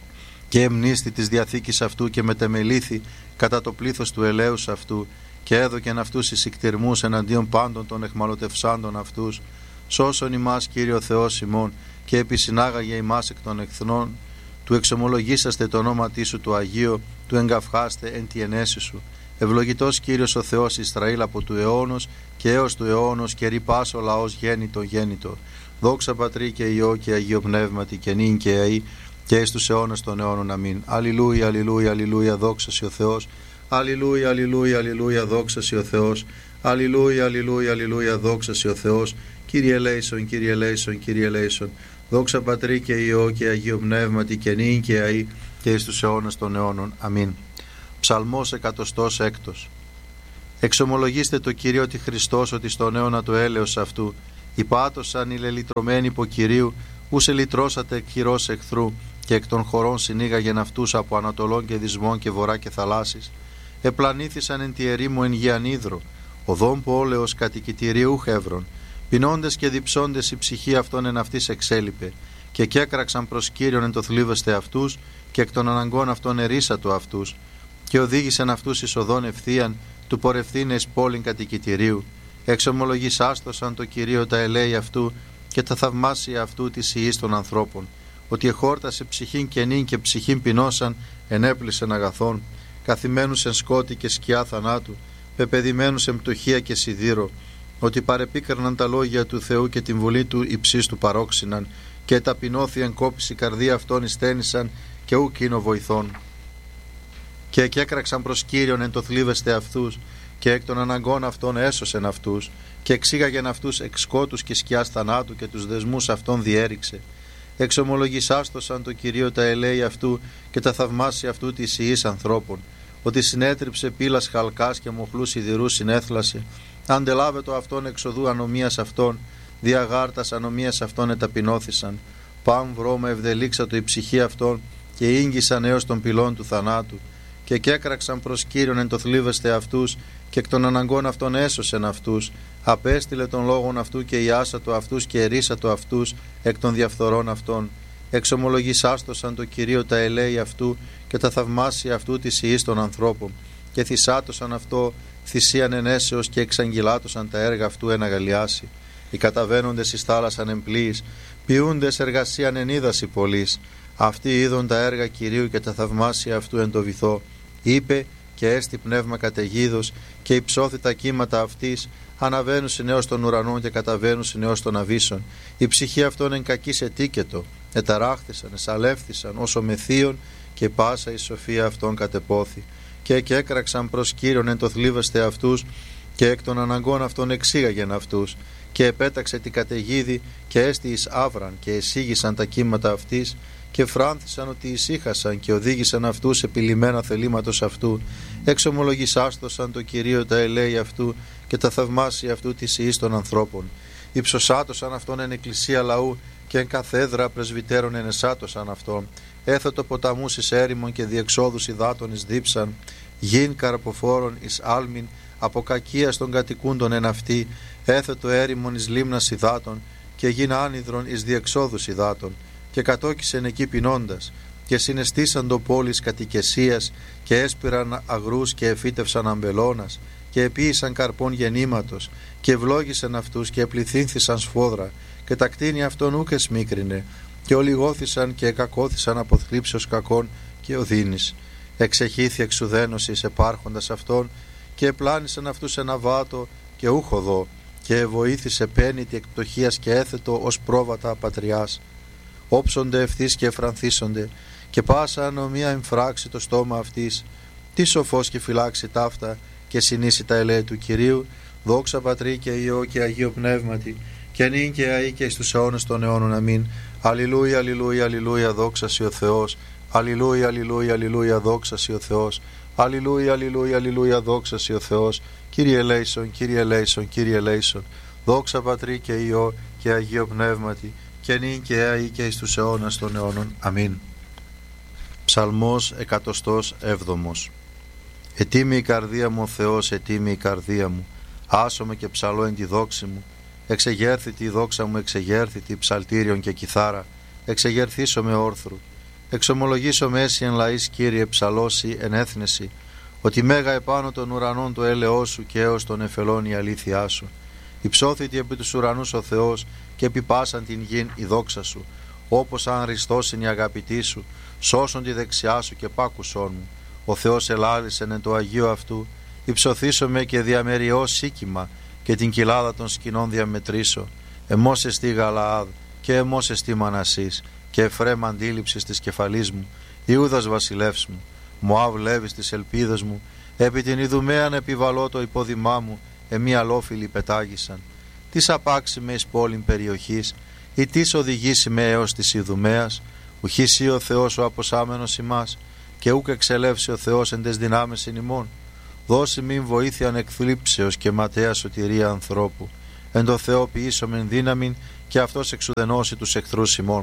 και εμνίστη της διαθήκης αυτού και μετεμελήθη κατά το πλήθος του ελέους αυτού και έδωκεν αυτούς εις ικτηρμούς εναντίον πάντων των εχμαλωτευσάντων αυτούς. Σώσον ημάς Κύριο Θεός ημών και επισυνάγαγε ημάς εκ των εχθρών, του εξομολογήσαστε το όνόματί σου του Αγίου, του εγκαυχάστε εν τη ενέση σου. Ευλογητός Κύριος ο Θεός Ισραήλ από του αιώνος και έως του αιώνος και ρυπάς ο λαός γέννητο. Δόξα Πατρί και Υιό και Αγίο Πνεύματι και νυν και αεί και εις τους αιώνας των αιώνων. Αμήν. Αλληλούια, αλληλούια, αλληλούια, δόξα σοι ο Θεός. Αλληλούια, αλληλούια, αλληλούια, δόξα σοι ο Θεός. Αλληλούια, αλληλούια, αλληλούια, δόξα σοι ο Θεός. Κύριε ελέησον, Κύριε ελέησον, Κύριε ελέησον. Δόξα Πατρί και Υιό και Αγίο Πνεύματι και νυν και αεί και εις τους αιώνας των αιώνων. Αμήν. Ψαλμός 106. Εξομολογήστε το Κυρίο ότι Χριστός ότι στον αιώνα του έλεος αυτού υπάτωσαν οι λελυτρωμένοι υπό Κυρίου, ούσε λυτρώσατε εκ χειρός εχθρού και εκ των χωρών συνήγαγεν αυτούς από ανατολών και δυσμών και βορρά και θαλάσσης. Επλανήθησαν εν τη ερήμου εν γη ανίδρο, οδόν πόλεως κατοικητηρίου χεύρων. Πεινώντες και διψώντες η ψυχή αυτών εν αυτής εξέλιπε, και κέκραξαν προς Κύριον εν το θλίβεστε αυτούς, και εκ των αναγκών αυτών ερίσατο αυτούς, και οδήγησαν αυτούς εις οδόν ευθείαν, του πορευθύνε εις πόλην κατοικητηρίου. Εξομολογήσαστοσαν το Κυρίο τα ελέη αυτού και τα θαυμάσια αυτού της ιής των ανθρώπων, ότι εχόρτασε ψυχήν κενήν και ψυχήν πεινώσαν, ενέπλησεν αγαθών, καθημένους εν σκότη και σκιά θανάτου, πεπαιδημένους εν πτωχία και σιδήρο, ότι παρεπίκραναν τα λόγια του Θεού και την βουλή του υψής του παρόξυναν, και ταπεινώθη εν κόπηση καρδία αυτών ειστένησαν και ουκ είναι βοηθών. Και εκέκραξαν προς Κύριον εν το θλίβεστε αυτούς, και εκ των αναγκών αυτών έσωσεν αυτούς, και εξήγαγεν αυτούς εξ σκότους και σκιάς θανάτου, και τους δεσμούς αυτών διέριξε. Εξομολογησάστοσαν το Κυρίο τα ελέη αυτού και τα θαυμάσια αυτού της ιής ανθρώπων, ότι συνέτριψε πύλας χαλκάς και μοχλούς σιδηρούς συνέθλασε, αντελάβετο αυτόν εξοδού ανομίας αυτών, διαγάρτας ανομίας αυτών εταπεινώθησαν. Παν βρώμα ευδελίξατο η ψυχή αυτών, και ήγγισαν έως των πυλών του θανάτου, και κέκραξαν προς Κύριον εν το θλίβεστε αυτούς, και εκ των αναγκών αυτών έσωσεν αυτούς, απέστειλε των λόγων αυτού και ιάσατο αυτούς και ερίσατο αυτούς εκ των διαφθορών αυτών. Εξομολογησάστοσαν το Κυρίο τα ελέη αυτού και τα θαυμάσια αυτού της ιής των ανθρώπων, και θυσάτωσαν αυτό θυσίαν ενέσεως και εξαγγυλάτωσαν τα έργα αυτού εν αγαλιάσει. Οι καταβαίνοντες εις θάλασσαν εμπλοίης, ποιούντες εργασίαν εν ύδαση πολλής. Αυτοί είδον τα έργα Κυρίου και τα θαυμάσια αυτού εν το βυθό. Είπε και έστι πνεύμα καταιγίδος, και υψώθη τα κύματα αυτής, αναβαίνουσιν έως των ουρανών και καταβαίνουσιν έως των αβύσσων. Η ψυχή αυτών εν κακής ετίκετο, εταράχθησαν, εσαλεύθησαν όσο μεθύων, και πάσα η σοφία αυτών κατεπόθη. Και έκραξαν προς Κύριον εν το θλίβεστε αυτούς, και εκ των αναγκών αυτών εξήγαγεν αυτούς, και επέταξε την καταιγίδη και έστι εις άβραν, και εσήγησαν τα κύματα αυτής, και φράνθησαν ότι ησύχασαν και οδήγησαν αυτούς επιλυμμένα θελήματος αυτού. Εξομολογησάστοσαν το Κυρίο τα ελέη αυτού και τα θαυμάσια αυτού της ιής των ανθρώπων. Υψωσάτωσαν αυτόν εν εκκλησία λαού, και εν καθέδρα πρεσβυτέρων ενεσάτωσαν αυτόν. Έθετο ποταμούς εις έρημον και διεξόδους υδάτων εις δίψαν, γιν καρποφόρων εις άλμην, από κακίας των κατοικούντων εν αυτή, έθετο έρημον εις λίμνας υδάτων, και γιν άνυδρον εις διεξόδους υδάτων. Και κατόκισεν εκεί πεινώντας, και συναισθήσαν το πόλης κατοικεσίας, και έσπηραν αγρούς και εφύτευσαν αμπελώνας, και επίησαν καρπών γεννήματος, και ευλόγησαν αυτούς και επληθύνθησαν σφόδρα, και τα κτίνη αυτών ούκ εσμίκρινε, και ολιγώθησαν και εκακώθησαν από θλίψεως κακών και οδύνης. Εξεχήθη εξουδένωσης επάρχοντας αυτών, και επλάνησαν αυτούς ένα βάτο και ούχοδο, και βοήθησε πένητη εκ πτωχίας και έθετο ως πρόβατα πατριάς. Όψονται ευθύς και εφρανθίσονται, και πάσα ανομία εμφράξει το στόμα αυτής. Τι σοφός και φυλάξει ταύτα, και συνήσει τα ελέη του Κυρίου. Δόξα Πατρί και Υιό και Αγίο Πνεύματι, και νυν και αεί και εις τους αιώνες των αιώνων. Αμήν. Αλληλούια, αλληλούια, αλληλούια, δόξα σοι ο Θεός. Αλληλούια, αλληλούια, αλληλούια, δόξα σοι ο Θεός. Αλληλούια, αλληλούια, αλληλούια, δόξα σοι ο Θεός. Κύριε ελέησον, Κύριε ελέησον, Κύριε ελέησον. Δόξα Πατρί και Υιό και Αγίο Πνεύματι, και νυν και αεί και εις τους αιώνας των αιώνων. Αμήν. Ψαλμός 107. Ετίμη η καρδία μου ο Θεός, ετίμη η καρδία μου, άσομαι και ψαλώ εν τη δόξη μου. Εξεγέρθητη η δόξα μου, εξεγέρθητη ψαλτήριον και κιθάρα, εξεγερθήσω με όρθρου. Εξομολογήσω μέση εν λαής, Κύριε, ψαλώσει εν έθνεση, ότι μέγα επάνω των ουρανών το έλεος σου και έως των εφελών η αλήθειά σου. Υψώθητη επί τους ουρανούς ο Θεός και επί πάσαν την γην η δόξα σου. Όπως αν ριστώσιν η αγαπητή σου, σώσον τη δεξιά σου και πάκουσόν μου. Ο Θεός ελάλησεν εν το Αγίο αυτού, υψωθήσομαι και διαμεριώ σίκημα και την κοιλάδα των σκηνών διαμετρήσω. Εμώς εστί Γαλαάδ και εμώς εστί Μανασής και Εφραίμ αντίληψης της κεφαλής μου, Ιούδας βασιλεύς μου, Μωάβ Λέβης της ελπίδος μου, επί την Ιδουμαίαν επιβαλώ το υπόδημά μου, εμεί αλόφιλοι πετάγησαν. Τις απάξει με εις πόλην περιοχής, ή τις οδηγήσει με έως της Ιδουμαίας, ουχήσει ο Θεός ο αποσάμενος ημάς, και ούκ εξελεύσει ο Θεός εν τες δυνάμεις εν ημών. Δώσει μην βοήθειαν εκθλίψεως και ματέα σωτηρία ανθρώπου. Εν το Θεό ποιήσομεν δύναμην και αυτός εξουδενώσει τους εχθρούς ημών.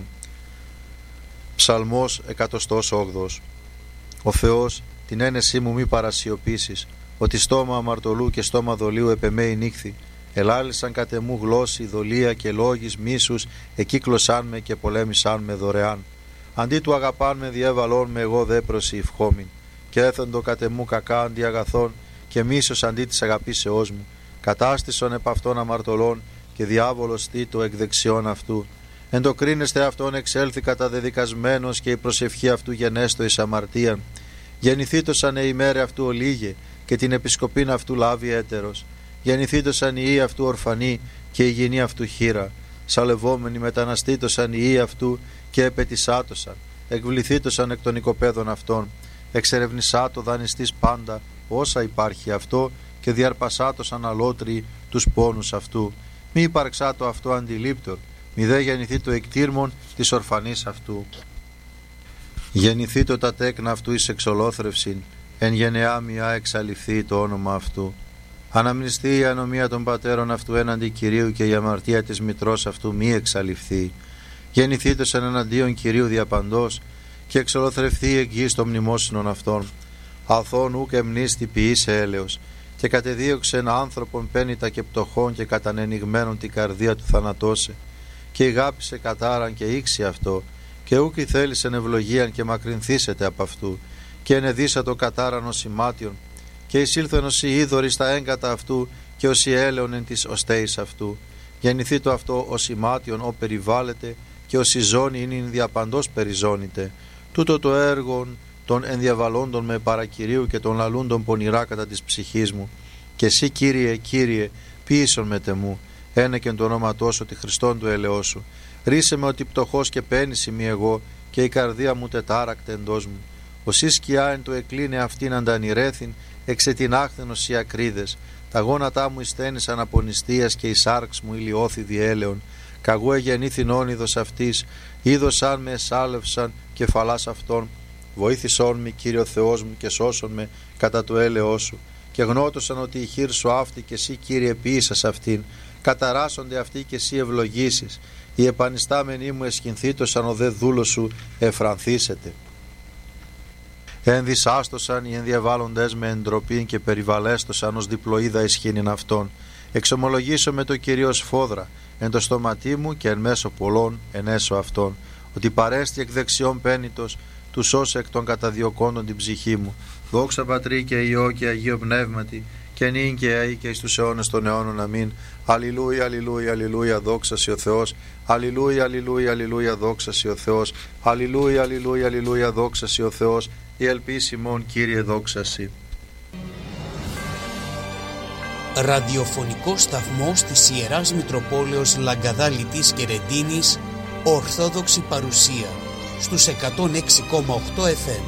Ψαλμός 108. Ο Θεός την ένεσή μου μη παρασιωπήσεις, ότι στόμα αμαρτωλού και στόμα δολίου επεμέει νύχθη. Ελάλησαν κατ' εμού γλώσσοι, δολία και λόγης μίσους, εκύκλωσάν με και πολέμησάν με δωρεάν. Αντί του αγαπάν με διέβαλόν με εγώ δε προσηυχόμην. Και έθεντο κατ' εμού κακά αντί αγαθών και μίσος αντί της αγαπήσεώς μου. Κατάστησον επ' αυτών αμαρτωλών και διάβολος τίτο εκ δεξιών αυτού. Εν το κρίνεστε αυτόν εξέλθει καταδεδικασμένος και η προσευχή αυτού γενέστο εις αμαρτίαν. Γεννηθήτωσαν η ημέρα αυτού ολίγε και την επισκοπήν αυτού λάβει έτερος. Γεννηθήτωσαν οι ιοί αυτού ορφανοί και η γυνή αυτού χείρα. Σαλευόμενοι μεταναστήτωσαν οι ιοί αυτού και επετισάτωσαν. Εκβληθήτωσαν εκ των οικοπαίδων αυτών. Εξερευνησά το δανειστής πάντα όσα υπάρχει αυτό και διαρπασάτωσαν αλότριοι τους πόνους αυτού. Μη υπαρξά το αυτό αντιλήπτορ, μη δε γεννηθεί το εκτήρμον της ορφανής αυτού. Γεννηθεί το τα τέκνα αυτού εις εξολόθρευσιν, εν γενεά μιά εξαλειφθεί το όνομα αυτού. Αναμνηστεί η ανομία των πατέρων αυτού έναντι Κυρίου και η αμαρτία της μητρός αυτού μη εξαλειφθεί. Γεννηθήτωσαν εναντίον Κυρίου διαπαντός και εξολοθρευθεί εκ γης των μνημόσυνων αυτών. Αθών ούκ εμνίστη ποιήσε έλεος και κατεδίωξεν άνθρωπον πένητα και πτωχών και κατανενιγμένον την καρδία του θανατώσε. Και ηγάπησε κατάραν και ήξι αυτό και ούκ θέλησεν ευλογίαν και μακρυνθήσετε από αυτού και ενεδίσατο κατάραν ως ημάτιον και εισήλθεν ως η είδωρη στα έγκατα αυτού και ως η έλεον εν της οστέης αυτού. Γεννηθεί το αυτό ως ημάτιον ο περιβάλλεται και ως η ζώνη είναι διαπαντός περιζώνητε. Τούτο το έργον των ενδιαβαλόντων με παρακυρίου και των λαλούντων πονηρά κατά της ψυχής μου. Και εσύ Κύριε, Κύριε, ποιήσον με τεμού, ένεκεν το όνοματό σου, τη Χριστόν του ελεός σου. Ρίσε με ότι πτωχός και πένηση μη εγώ, και η καρδία μου τετάρακτε εντός μου. Οσί σκιά εν το εκλίνε αυτήν αντανηρέθην, εξετινάχθενος οι ακρίδες. Τα γόνατά μου εισθένησαν από νηστείας και η σάρξ μου ηλιώθη διέλεον. Καγού εγεννήθην όνειδος αυτής, είδωσαν με εσάλευσαν κεφαλάς αυτών. Βοήθησόν με, Κύριο Θεός μου, και σώσον με κατά το έλεος σου. Και γνώτωσαν ότι η χείρ σου αυτή και εσύ, Κύριε, ποιήσας αυτήν. Καταράσσονται αυτοί και εσύ ευλογήσεις. Οι επανιστάμενοι μου εσχυνθήτωσαν, ο δε δούλος σου εφρανθήσεται. Ενδυσάστοσαν οι ενδιαβάλλοντες με εντροπήν και περιβαλέστοσαν ως διπλοίδα ισχύνην αυτών. Εξομολογήσω με το Κυρίω σφόδρα εν το στόματί μου και εν μέσω πολλών εν έσω αυτών, ότι παρέστη εκ δεξιών πένητος του σώσε εκ των καταδιωκόντων την ψυχή μου. Δόξα Πατρί και Υιό και Αγίο Πνεύματι, και νυν και αεί και εις τους αιώνες των αιώνων. Αμήν. Αλληλούια, αλληλούια, αλληλούια, δόξα σοι ο Θεός. Αλληλούια, αλληλούια, αλληλούια, δόξα σοι ο Θεός. Αλληλούια, αλληλούια, αλληλούια, δόξα σοι ο Θεός. Η ελπίση ημών, Κύριε, δόξα σοι. Ραδιοφωνικός σταθμός της Ιεράς Μητροπόλεως Λαγκαδά Λιτής και Ρεντίνης, Ορθόδοξη παρουσία στους 106,8 FM.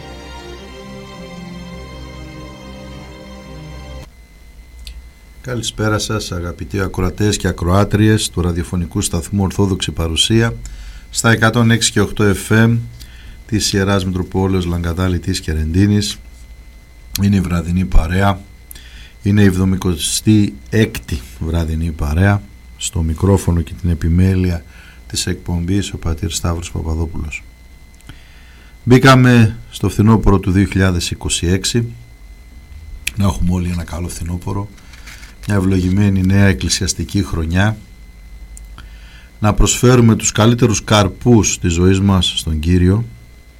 Καλησπέρα σας αγαπητοί ακροατές και ακροάτριες του ραδιοφωνικού σταθμού Ορθόδοξη Παρουσία στα 106,8 FM της Ιεράς Μητροπόλεως Λαγκαδά Λιτής και Ρεντίνης. Είναι η βραδινή παρέα, είναι η 76η βραδινή παρέα. Στο μικρόφωνο και την επιμέλεια της εκπομπής ο πατήρ Σταύρος Παπαδόπουλος. Μπήκαμε στο φθινόπωρο του 2026. Να έχουμε όλοι ένα καλό φθινόπωρο, μια ευλογημένη νέα εκκλησιαστική χρονιά, να προσφέρουμε τους καλύτερους καρπούς της ζωής μας στον Κύριο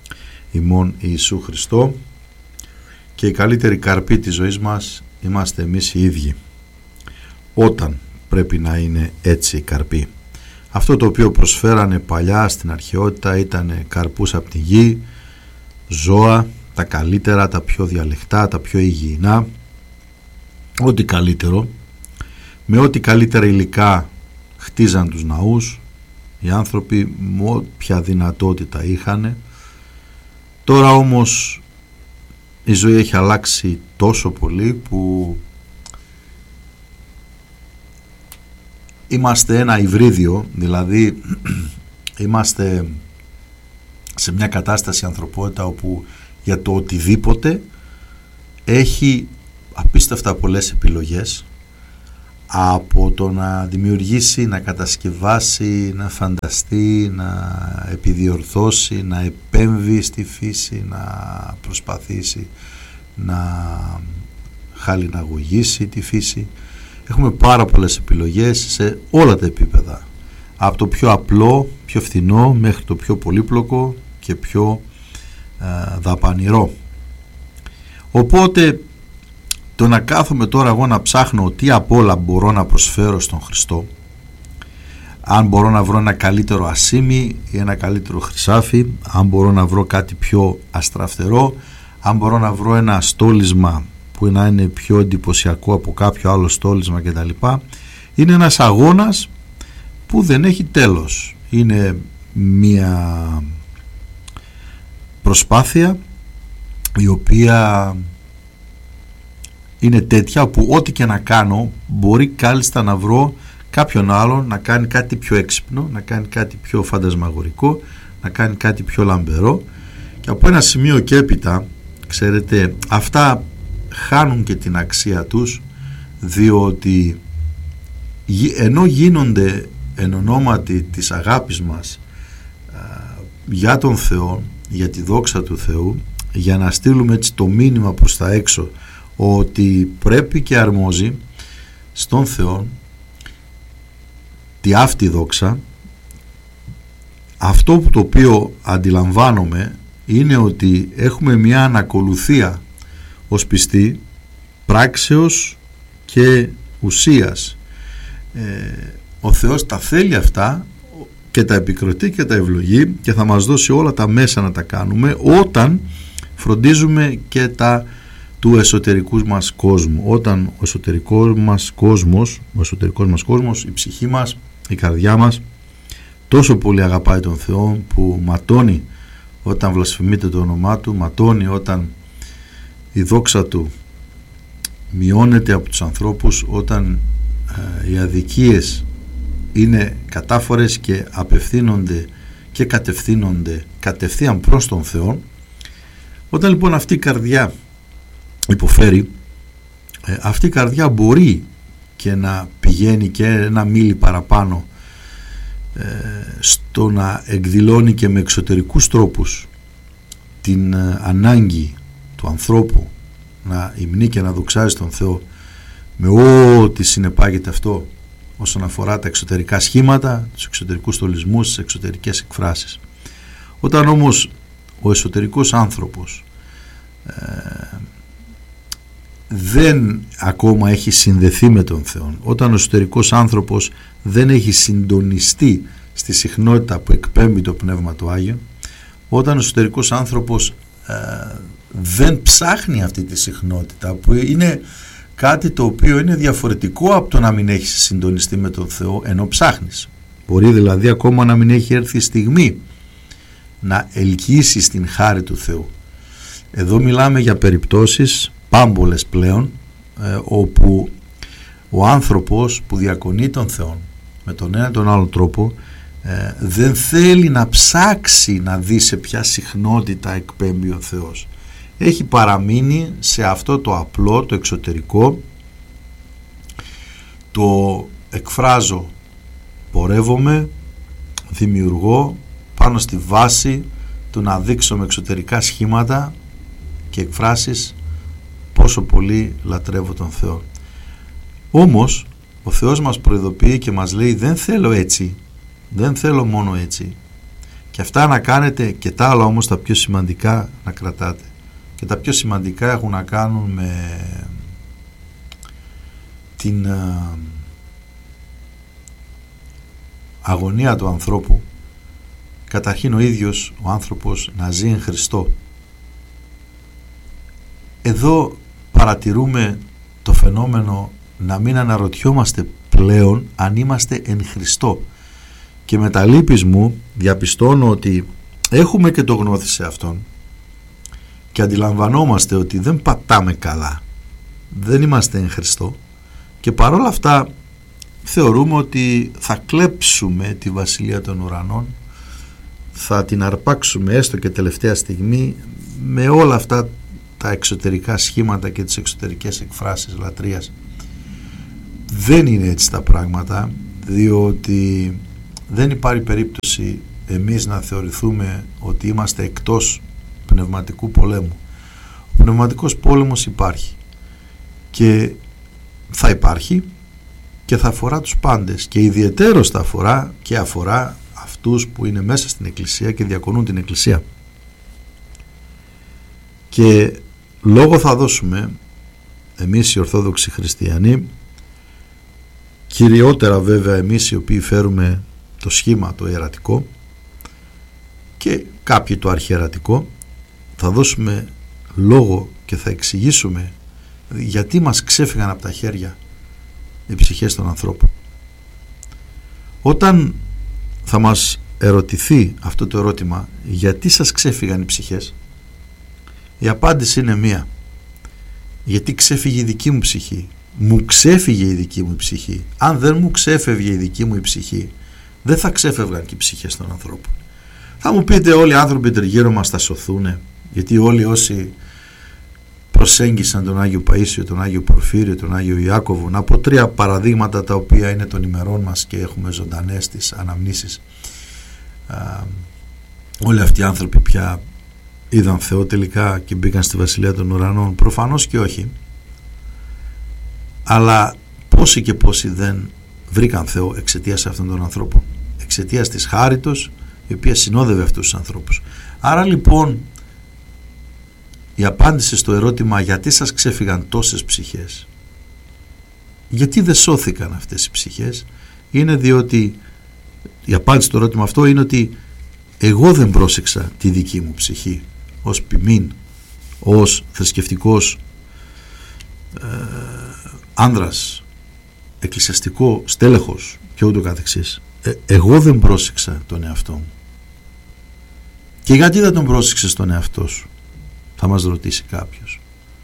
ημών Ιησού Χριστό, και η καλύτερη καρπή της ζωής μας είμαστε εμείς οι ίδιοι. Όταν πρέπει να είναι έτσι η καρπή. Αυτό το οποίο προσφέρανε παλιά στην αρχαιότητα ήταν καρπούς από τη γη, ζώα, τα καλύτερα, τα πιο διαλεκτά, τα πιο υγιεινά, ό,τι καλύτερο, με ό,τι καλύτερα υλικά χτίζαν τους ναούς οι άνθρωποι, με όποια δυνατότητα είχαν. Τώρα όμως η ζωή έχει αλλάξει τόσο πολύ που είμαστε ένα υβρίδιο, δηλαδή είμαστε σε μια κατάσταση ανθρωπότητα όπου για το οτιδήποτε έχει απίστευτα πολλές επιλογές, από το να δημιουργήσει, να κατασκευάσει, να φανταστεί, να επιδιορθώσει, να επέμβει στη φύση, να προσπαθήσει να χαλιναγωγήσει τη φύση. Έχουμε πάρα πολλές επιλογές σε όλα τα επίπεδα, από το πιο απλό, πιο φθηνό, μέχρι το πιο πολύπλοκο και πιο δαπανηρό. Οπότε το να κάθομαι τώρα εγώ να ψάχνω τι απ' όλα μπορώ να προσφέρω στον Χριστό, αν μπορώ να βρω ένα καλύτερο ασίμι ή ένα καλύτερο χρυσάφι, αν μπορώ να βρω κάτι πιο αστραφτερό, αν μπορώ να βρω ένα στόλισμα που να είναι πιο εντυπωσιακό από κάποιο άλλο στόλισμα κτλ. Είναι ένας αγώνας που δεν έχει τέλος. Είναι μια προσπάθεια η οποία είναι τέτοια που ό,τι και να κάνω μπορεί κάλλιστα να βρω κάποιον άλλον να κάνει κάτι πιο έξυπνο, να κάνει κάτι πιο φαντασμαγορικό, να κάνει κάτι πιο λαμπερό, και από ένα σημείο και έπειτα, ξέρετε, αυτά χάνουν και την αξία τους, διότι ενώ γίνονται εν ονόματι της αγάπης μας για τον Θεό, για τη δόξα του Θεού, για να στείλουμε έτσι το μήνυμα προς τα έξω ότι πρέπει και αρμόζει στον Θεό τη αυτή δόξα, αυτό που το οποίο αντιλαμβάνομαι είναι ότι έχουμε μια ανακολουθία ως πιστοί πράξεως και ουσίας. Ο Θεός τα θέλει αυτά και τα επικροτεί και τα ευλογεί και θα μας δώσει όλα τα μέσα να τα κάνουμε όταν φροντίζουμε και τα του εσωτερικού μας κόσμου, όταν ο εσωτερικός μας κόσμος, η ψυχή μας, η καρδιά μας τόσο πολύ αγαπάει τον Θεό που ματώνει όταν βλασφημείται το όνομά Του, ματώνει όταν η δόξα Του μειώνεται από τους ανθρώπους, όταν οι αδικίες είναι κατάφορες και απευθύνονται και κατευθύνονται κατευθείαν προς τον Θεό. Όταν λοιπόν αυτή η καρδιά υποφέρει, αυτή η καρδιά μπορεί και να πηγαίνει και ένα μίλι παραπάνω στο να εκδηλώνει και με εξωτερικούς τρόπους την ανάγκη του ανθρώπου να υμνεί και να δοξάζει τον Θεό με ό,τι συνεπάγεται αυτό όσον αφορά τα εξωτερικά σχήματα, τους εξωτερικούς στολισμούς, τις εξωτερικές εκφράσεις. Όταν όμως ο εσωτερικός άνθρωπος δεν ακόμα έχει συνδεθεί με τον Θεό, όταν ο εσωτερικός άνθρωπος δεν έχει συντονιστεί στη συχνότητα που εκπέμπει το Πνεύμα του Άγιο, όταν ο εσωτερικός άνθρωπος δεν ψάχνει αυτή τη συχνότητα που είναι κάτι το οποίο είναι διαφορετικό από το να μην έχεις συντονιστεί με τον Θεό ενώ ψάχνεις. Μπορεί δηλαδή ακόμα να μην έχει έρθει η στιγμή να ελκύσεις την χάρη του Θεού. Εδώ μιλάμε για περιπτώσεις πάμπολες πλέον, όπου ο άνθρωπος που διακονεί τον Θεό με τον ένα τον άλλο τρόπο δεν θέλει να ψάξει να δει σε ποια συχνότητα εκπέμπει ο Θεός. Έχει παραμείνει σε αυτό το απλό, το εξωτερικό, το εκφράζω, πορεύομαι, δημιουργώ πάνω στη βάση του να δείξω με εξωτερικά σχήματα και εκφράσεις πόσο πολύ λατρεύω τον Θεό. Όμως ο Θεός μας προειδοποιεί και μας λέει δεν θέλω έτσι, δεν θέλω μόνο έτσι, Και αυτά να κάνετε, και τα άλλα όμως τα πιο σημαντικά να κρατάτε. Και τα πιο σημαντικά έχουν να κάνουν με την αγωνία του ανθρώπου. Καταρχήν ο ίδιος ο άνθρωπος να ζει εν Χριστώ. Εδώ παρατηρούμε το φαινόμενο να μην αναρωτιόμαστε πλέον αν είμαστε εν Χριστώ. Και με τα λύπης μου διαπιστώνω ότι έχουμε και το γνώθι σε Αυτόν και αντιλαμβανόμαστε ότι δεν πατάμε καλά, δεν είμαστε εν Χριστώ, και παρόλα αυτά θεωρούμε ότι θα κλέψουμε τη Βασιλεία των Ουρανών, θα την αρπάξουμε έστω και τελευταία στιγμή με όλα αυτά τα εξωτερικά σχήματα και τις εξωτερικές εκφράσεις λατρείας. Δεν είναι έτσι τα πράγματα, διότι δεν υπάρχει περίπτωση εμείς να θεωρηθούμε ότι είμαστε εκτός πνευματικού πολέμου. Ο πνευματικός πόλεμος υπάρχει και θα υπάρχει και θα αφορά τους πάντες, και ιδιαιτέρως θα αφορά αυτούς που είναι μέσα στην Εκκλησία και διακονούν την Εκκλησία. Και λόγο θα δώσουμε εμείς οι Ορθόδοξοι Χριστιανοί, κυριότερα βέβαια εμείς οι οποίοι φέρουμε το σχήμα το ιερατικό και κάποιοι το αρχιερατικό, θα δώσουμε λόγο και θα εξηγήσουμε γιατί μας ξέφυγαν από τα χέρια οι ψυχές των ανθρώπων. Όταν θα μας ερωτηθεί αυτό το ερώτημα, γιατί σας ξέφυγαν οι ψυχές, η απάντηση είναι μία: γιατί ξέφυγε η δική μου ψυχή. Μου ξέφυγε η δική μου ψυχή. Αν δεν μου ξέφευγε η δική μου η ψυχή, δεν θα ξέφευγαν και οι ψυχές των ανθρώπων. Θα μου πείτε, όλοι οι άνθρωποι τριγύρω μας θα σωθούν, γιατί όλοι όσοι προσέγγισαν τον Άγιο Παΐσιο, τον Άγιο Πορφύριο, τον Άγιο Ιάκωβο, να πω 3 παραδείγματα τα οποία είναι των ημερών μας και έχουμε ζωντανές τις αναμνήσεις, όλοι αυτοί οι άνθρωποι πια είδαν Θεό τελικά και μπήκαν στη Βασιλεία των Ουρανών? Προφανώς και όχι. Αλλά πόσοι και πόσοι δεν βρήκαν Θεό εξαιτίας αυτών των ανθρώπων, εξαιτίας της χάριτος η οποία συνόδευε αυτούς τους ανθρώπους. Άρα λοιπόν η απάντηση στο ερώτημα γιατί σας ξέφυγαν τόσες ψυχές, γιατί δεν σώθηκαν αυτές οι ψυχές, είναι διότι η απάντηση στο ερώτημα αυτό είναι ότι εγώ δεν πρόσεξα τη δική μου ψυχή ως ποιμήν, ως θρησκευτικός άνδρας, εκκλησιαστικό στέλεχος και ούτω καθεξής. Εγώ δεν πρόσεξα τον εαυτό μου. Και γιατί δεν τον πρόσεξες τον εαυτό σου, θα μας ρωτήσει κάποιος.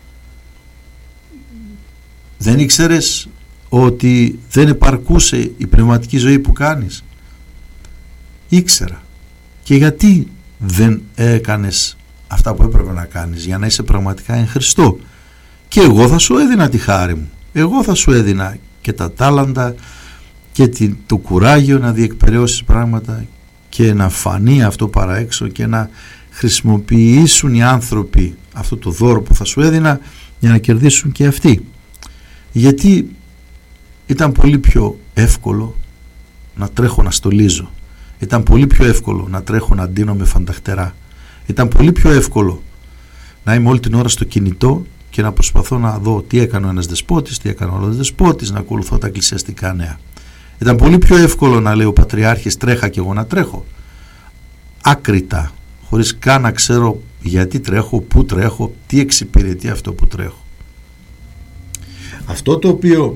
Δεν ήξερες ότι δεν επαρκούσε η πνευματική ζωή που κάνεις? Ήξερα. Και γιατί δεν έκανες αυτά που έπρεπε να κάνεις για να είσαι πραγματικά εν Χριστώ? Και εγώ θα σου έδινα τη χάρη μου, εγώ θα σου έδινα και τα τάλαντα και το κουράγιο να διεκπεραιώσεις πράγματα και να φανεί αυτό παρά έξω και να χρησιμοποιήσουν οι άνθρωποι αυτό το δώρο που θα σου έδινα για να κερδίσουν και αυτοί. Γιατί ήταν πολύ πιο εύκολο να τρέχω να στολίζω, ήταν πολύ πιο εύκολο να τρέχω να ντύνω με φανταχτερά, ήταν πολύ πιο εύκολο να είμαι όλη την ώρα στο κινητό και να προσπαθώ να δω τι έκανε ο ένας δεσπότης, τι έκανε ο άλλος δεσπότης, να ακολουθώ τα εκκλησιαστικά νέα. Ήταν πολύ πιο εύκολο να λέει ο Πατριάρχης τρέχα και εγώ να τρέχω, άκρητα, χωρίς καν να ξέρω γιατί τρέχω, πού τρέχω, τι εξυπηρετεί αυτό που τρέχω. Αυτό το οποίο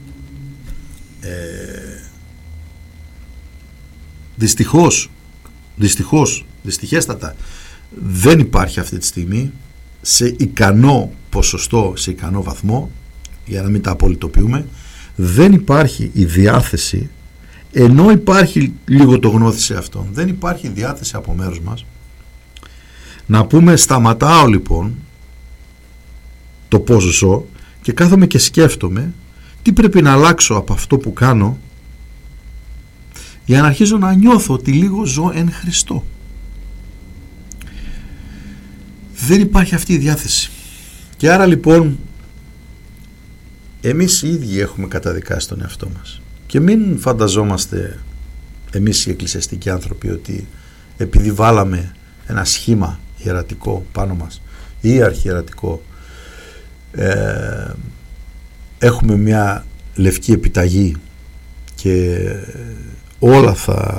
δυστυχέστατα δεν υπάρχει αυτή τη στιγμή σε ικανό ποσοστό, σε ικανό βαθμό, για να μην τα απολυτοποιούμε, δεν υπάρχει η διάθεση, ενώ υπάρχει λίγο το γνώθι σε αυτόν, δεν υπάρχει διάθεση από μέρους μας να πούμε σταματάω λοιπόν το πώς ζω και κάθομαι και σκέφτομαι τι πρέπει να αλλάξω από αυτό που κάνω για να αρχίζω να νιώθω ότι λίγο ζω εν Χριστώ. Δεν υπάρχει αυτή η διάθεση. Και άρα λοιπόν εμείς οι ίδιοι έχουμε καταδικάσει τον εαυτό μας. Και μην φανταζόμαστε εμείς οι εκκλησιαστικοί άνθρωποι ότι επειδή βάλαμε ένα σχήμα ιερατικό πάνω μας ή αρχιερατικό, έχουμε μια λευκή επιταγή και όλα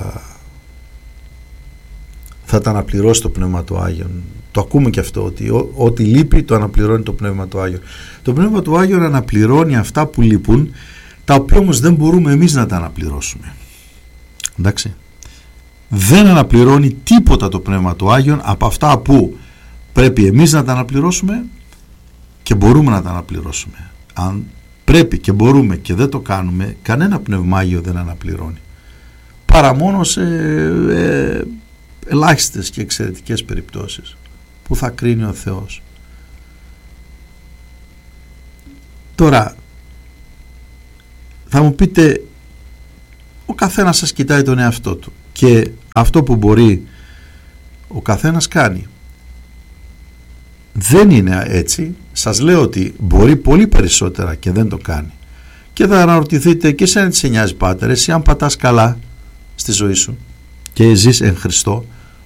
θα τα αναπληρώσει το Πνεύμα του Άγιον. Το ακούμε και αυτό, ότι ό,τι λείπει το αναπληρώνει το Πνεύμα του Άγιον. Το Πνεύμα του Άγιον αναπληρώνει αυτά που λείπουν, τα οποία όμως δεν μπορούμε εμείς να τα αναπληρώσουμε. Εντάξει. Δεν αναπληρώνει τίποτα το Πνεύμα του Άγιον από αυτά που πρέπει εμείς να τα αναπληρώσουμε και μπορούμε να τα αναπληρώσουμε. Αν πρέπει και μπορούμε και δεν το κάνουμε, κανένα Πνεύμα Άγιο δεν αναπληρώνει. Παρά μόνο σε ελάχιστες και εξαιρετικές περιπτώσεις που θα κρίνει ο Θεός. Τώρα θα μου πείτε, ο καθένας σας κοιτάει τον εαυτό του και αυτό που μπορεί ο καθένας κάνει. Δεν είναι έτσι. Σας λέω ότι μπορεί πολύ περισσότερα και δεν το κάνει. Και θα αναρωτηθείτε, και εσένα τι σε νοιάζει, πάτερ, εσύ αν πατάς καλά στη ζωή σου και ζεις εν Χριστώ,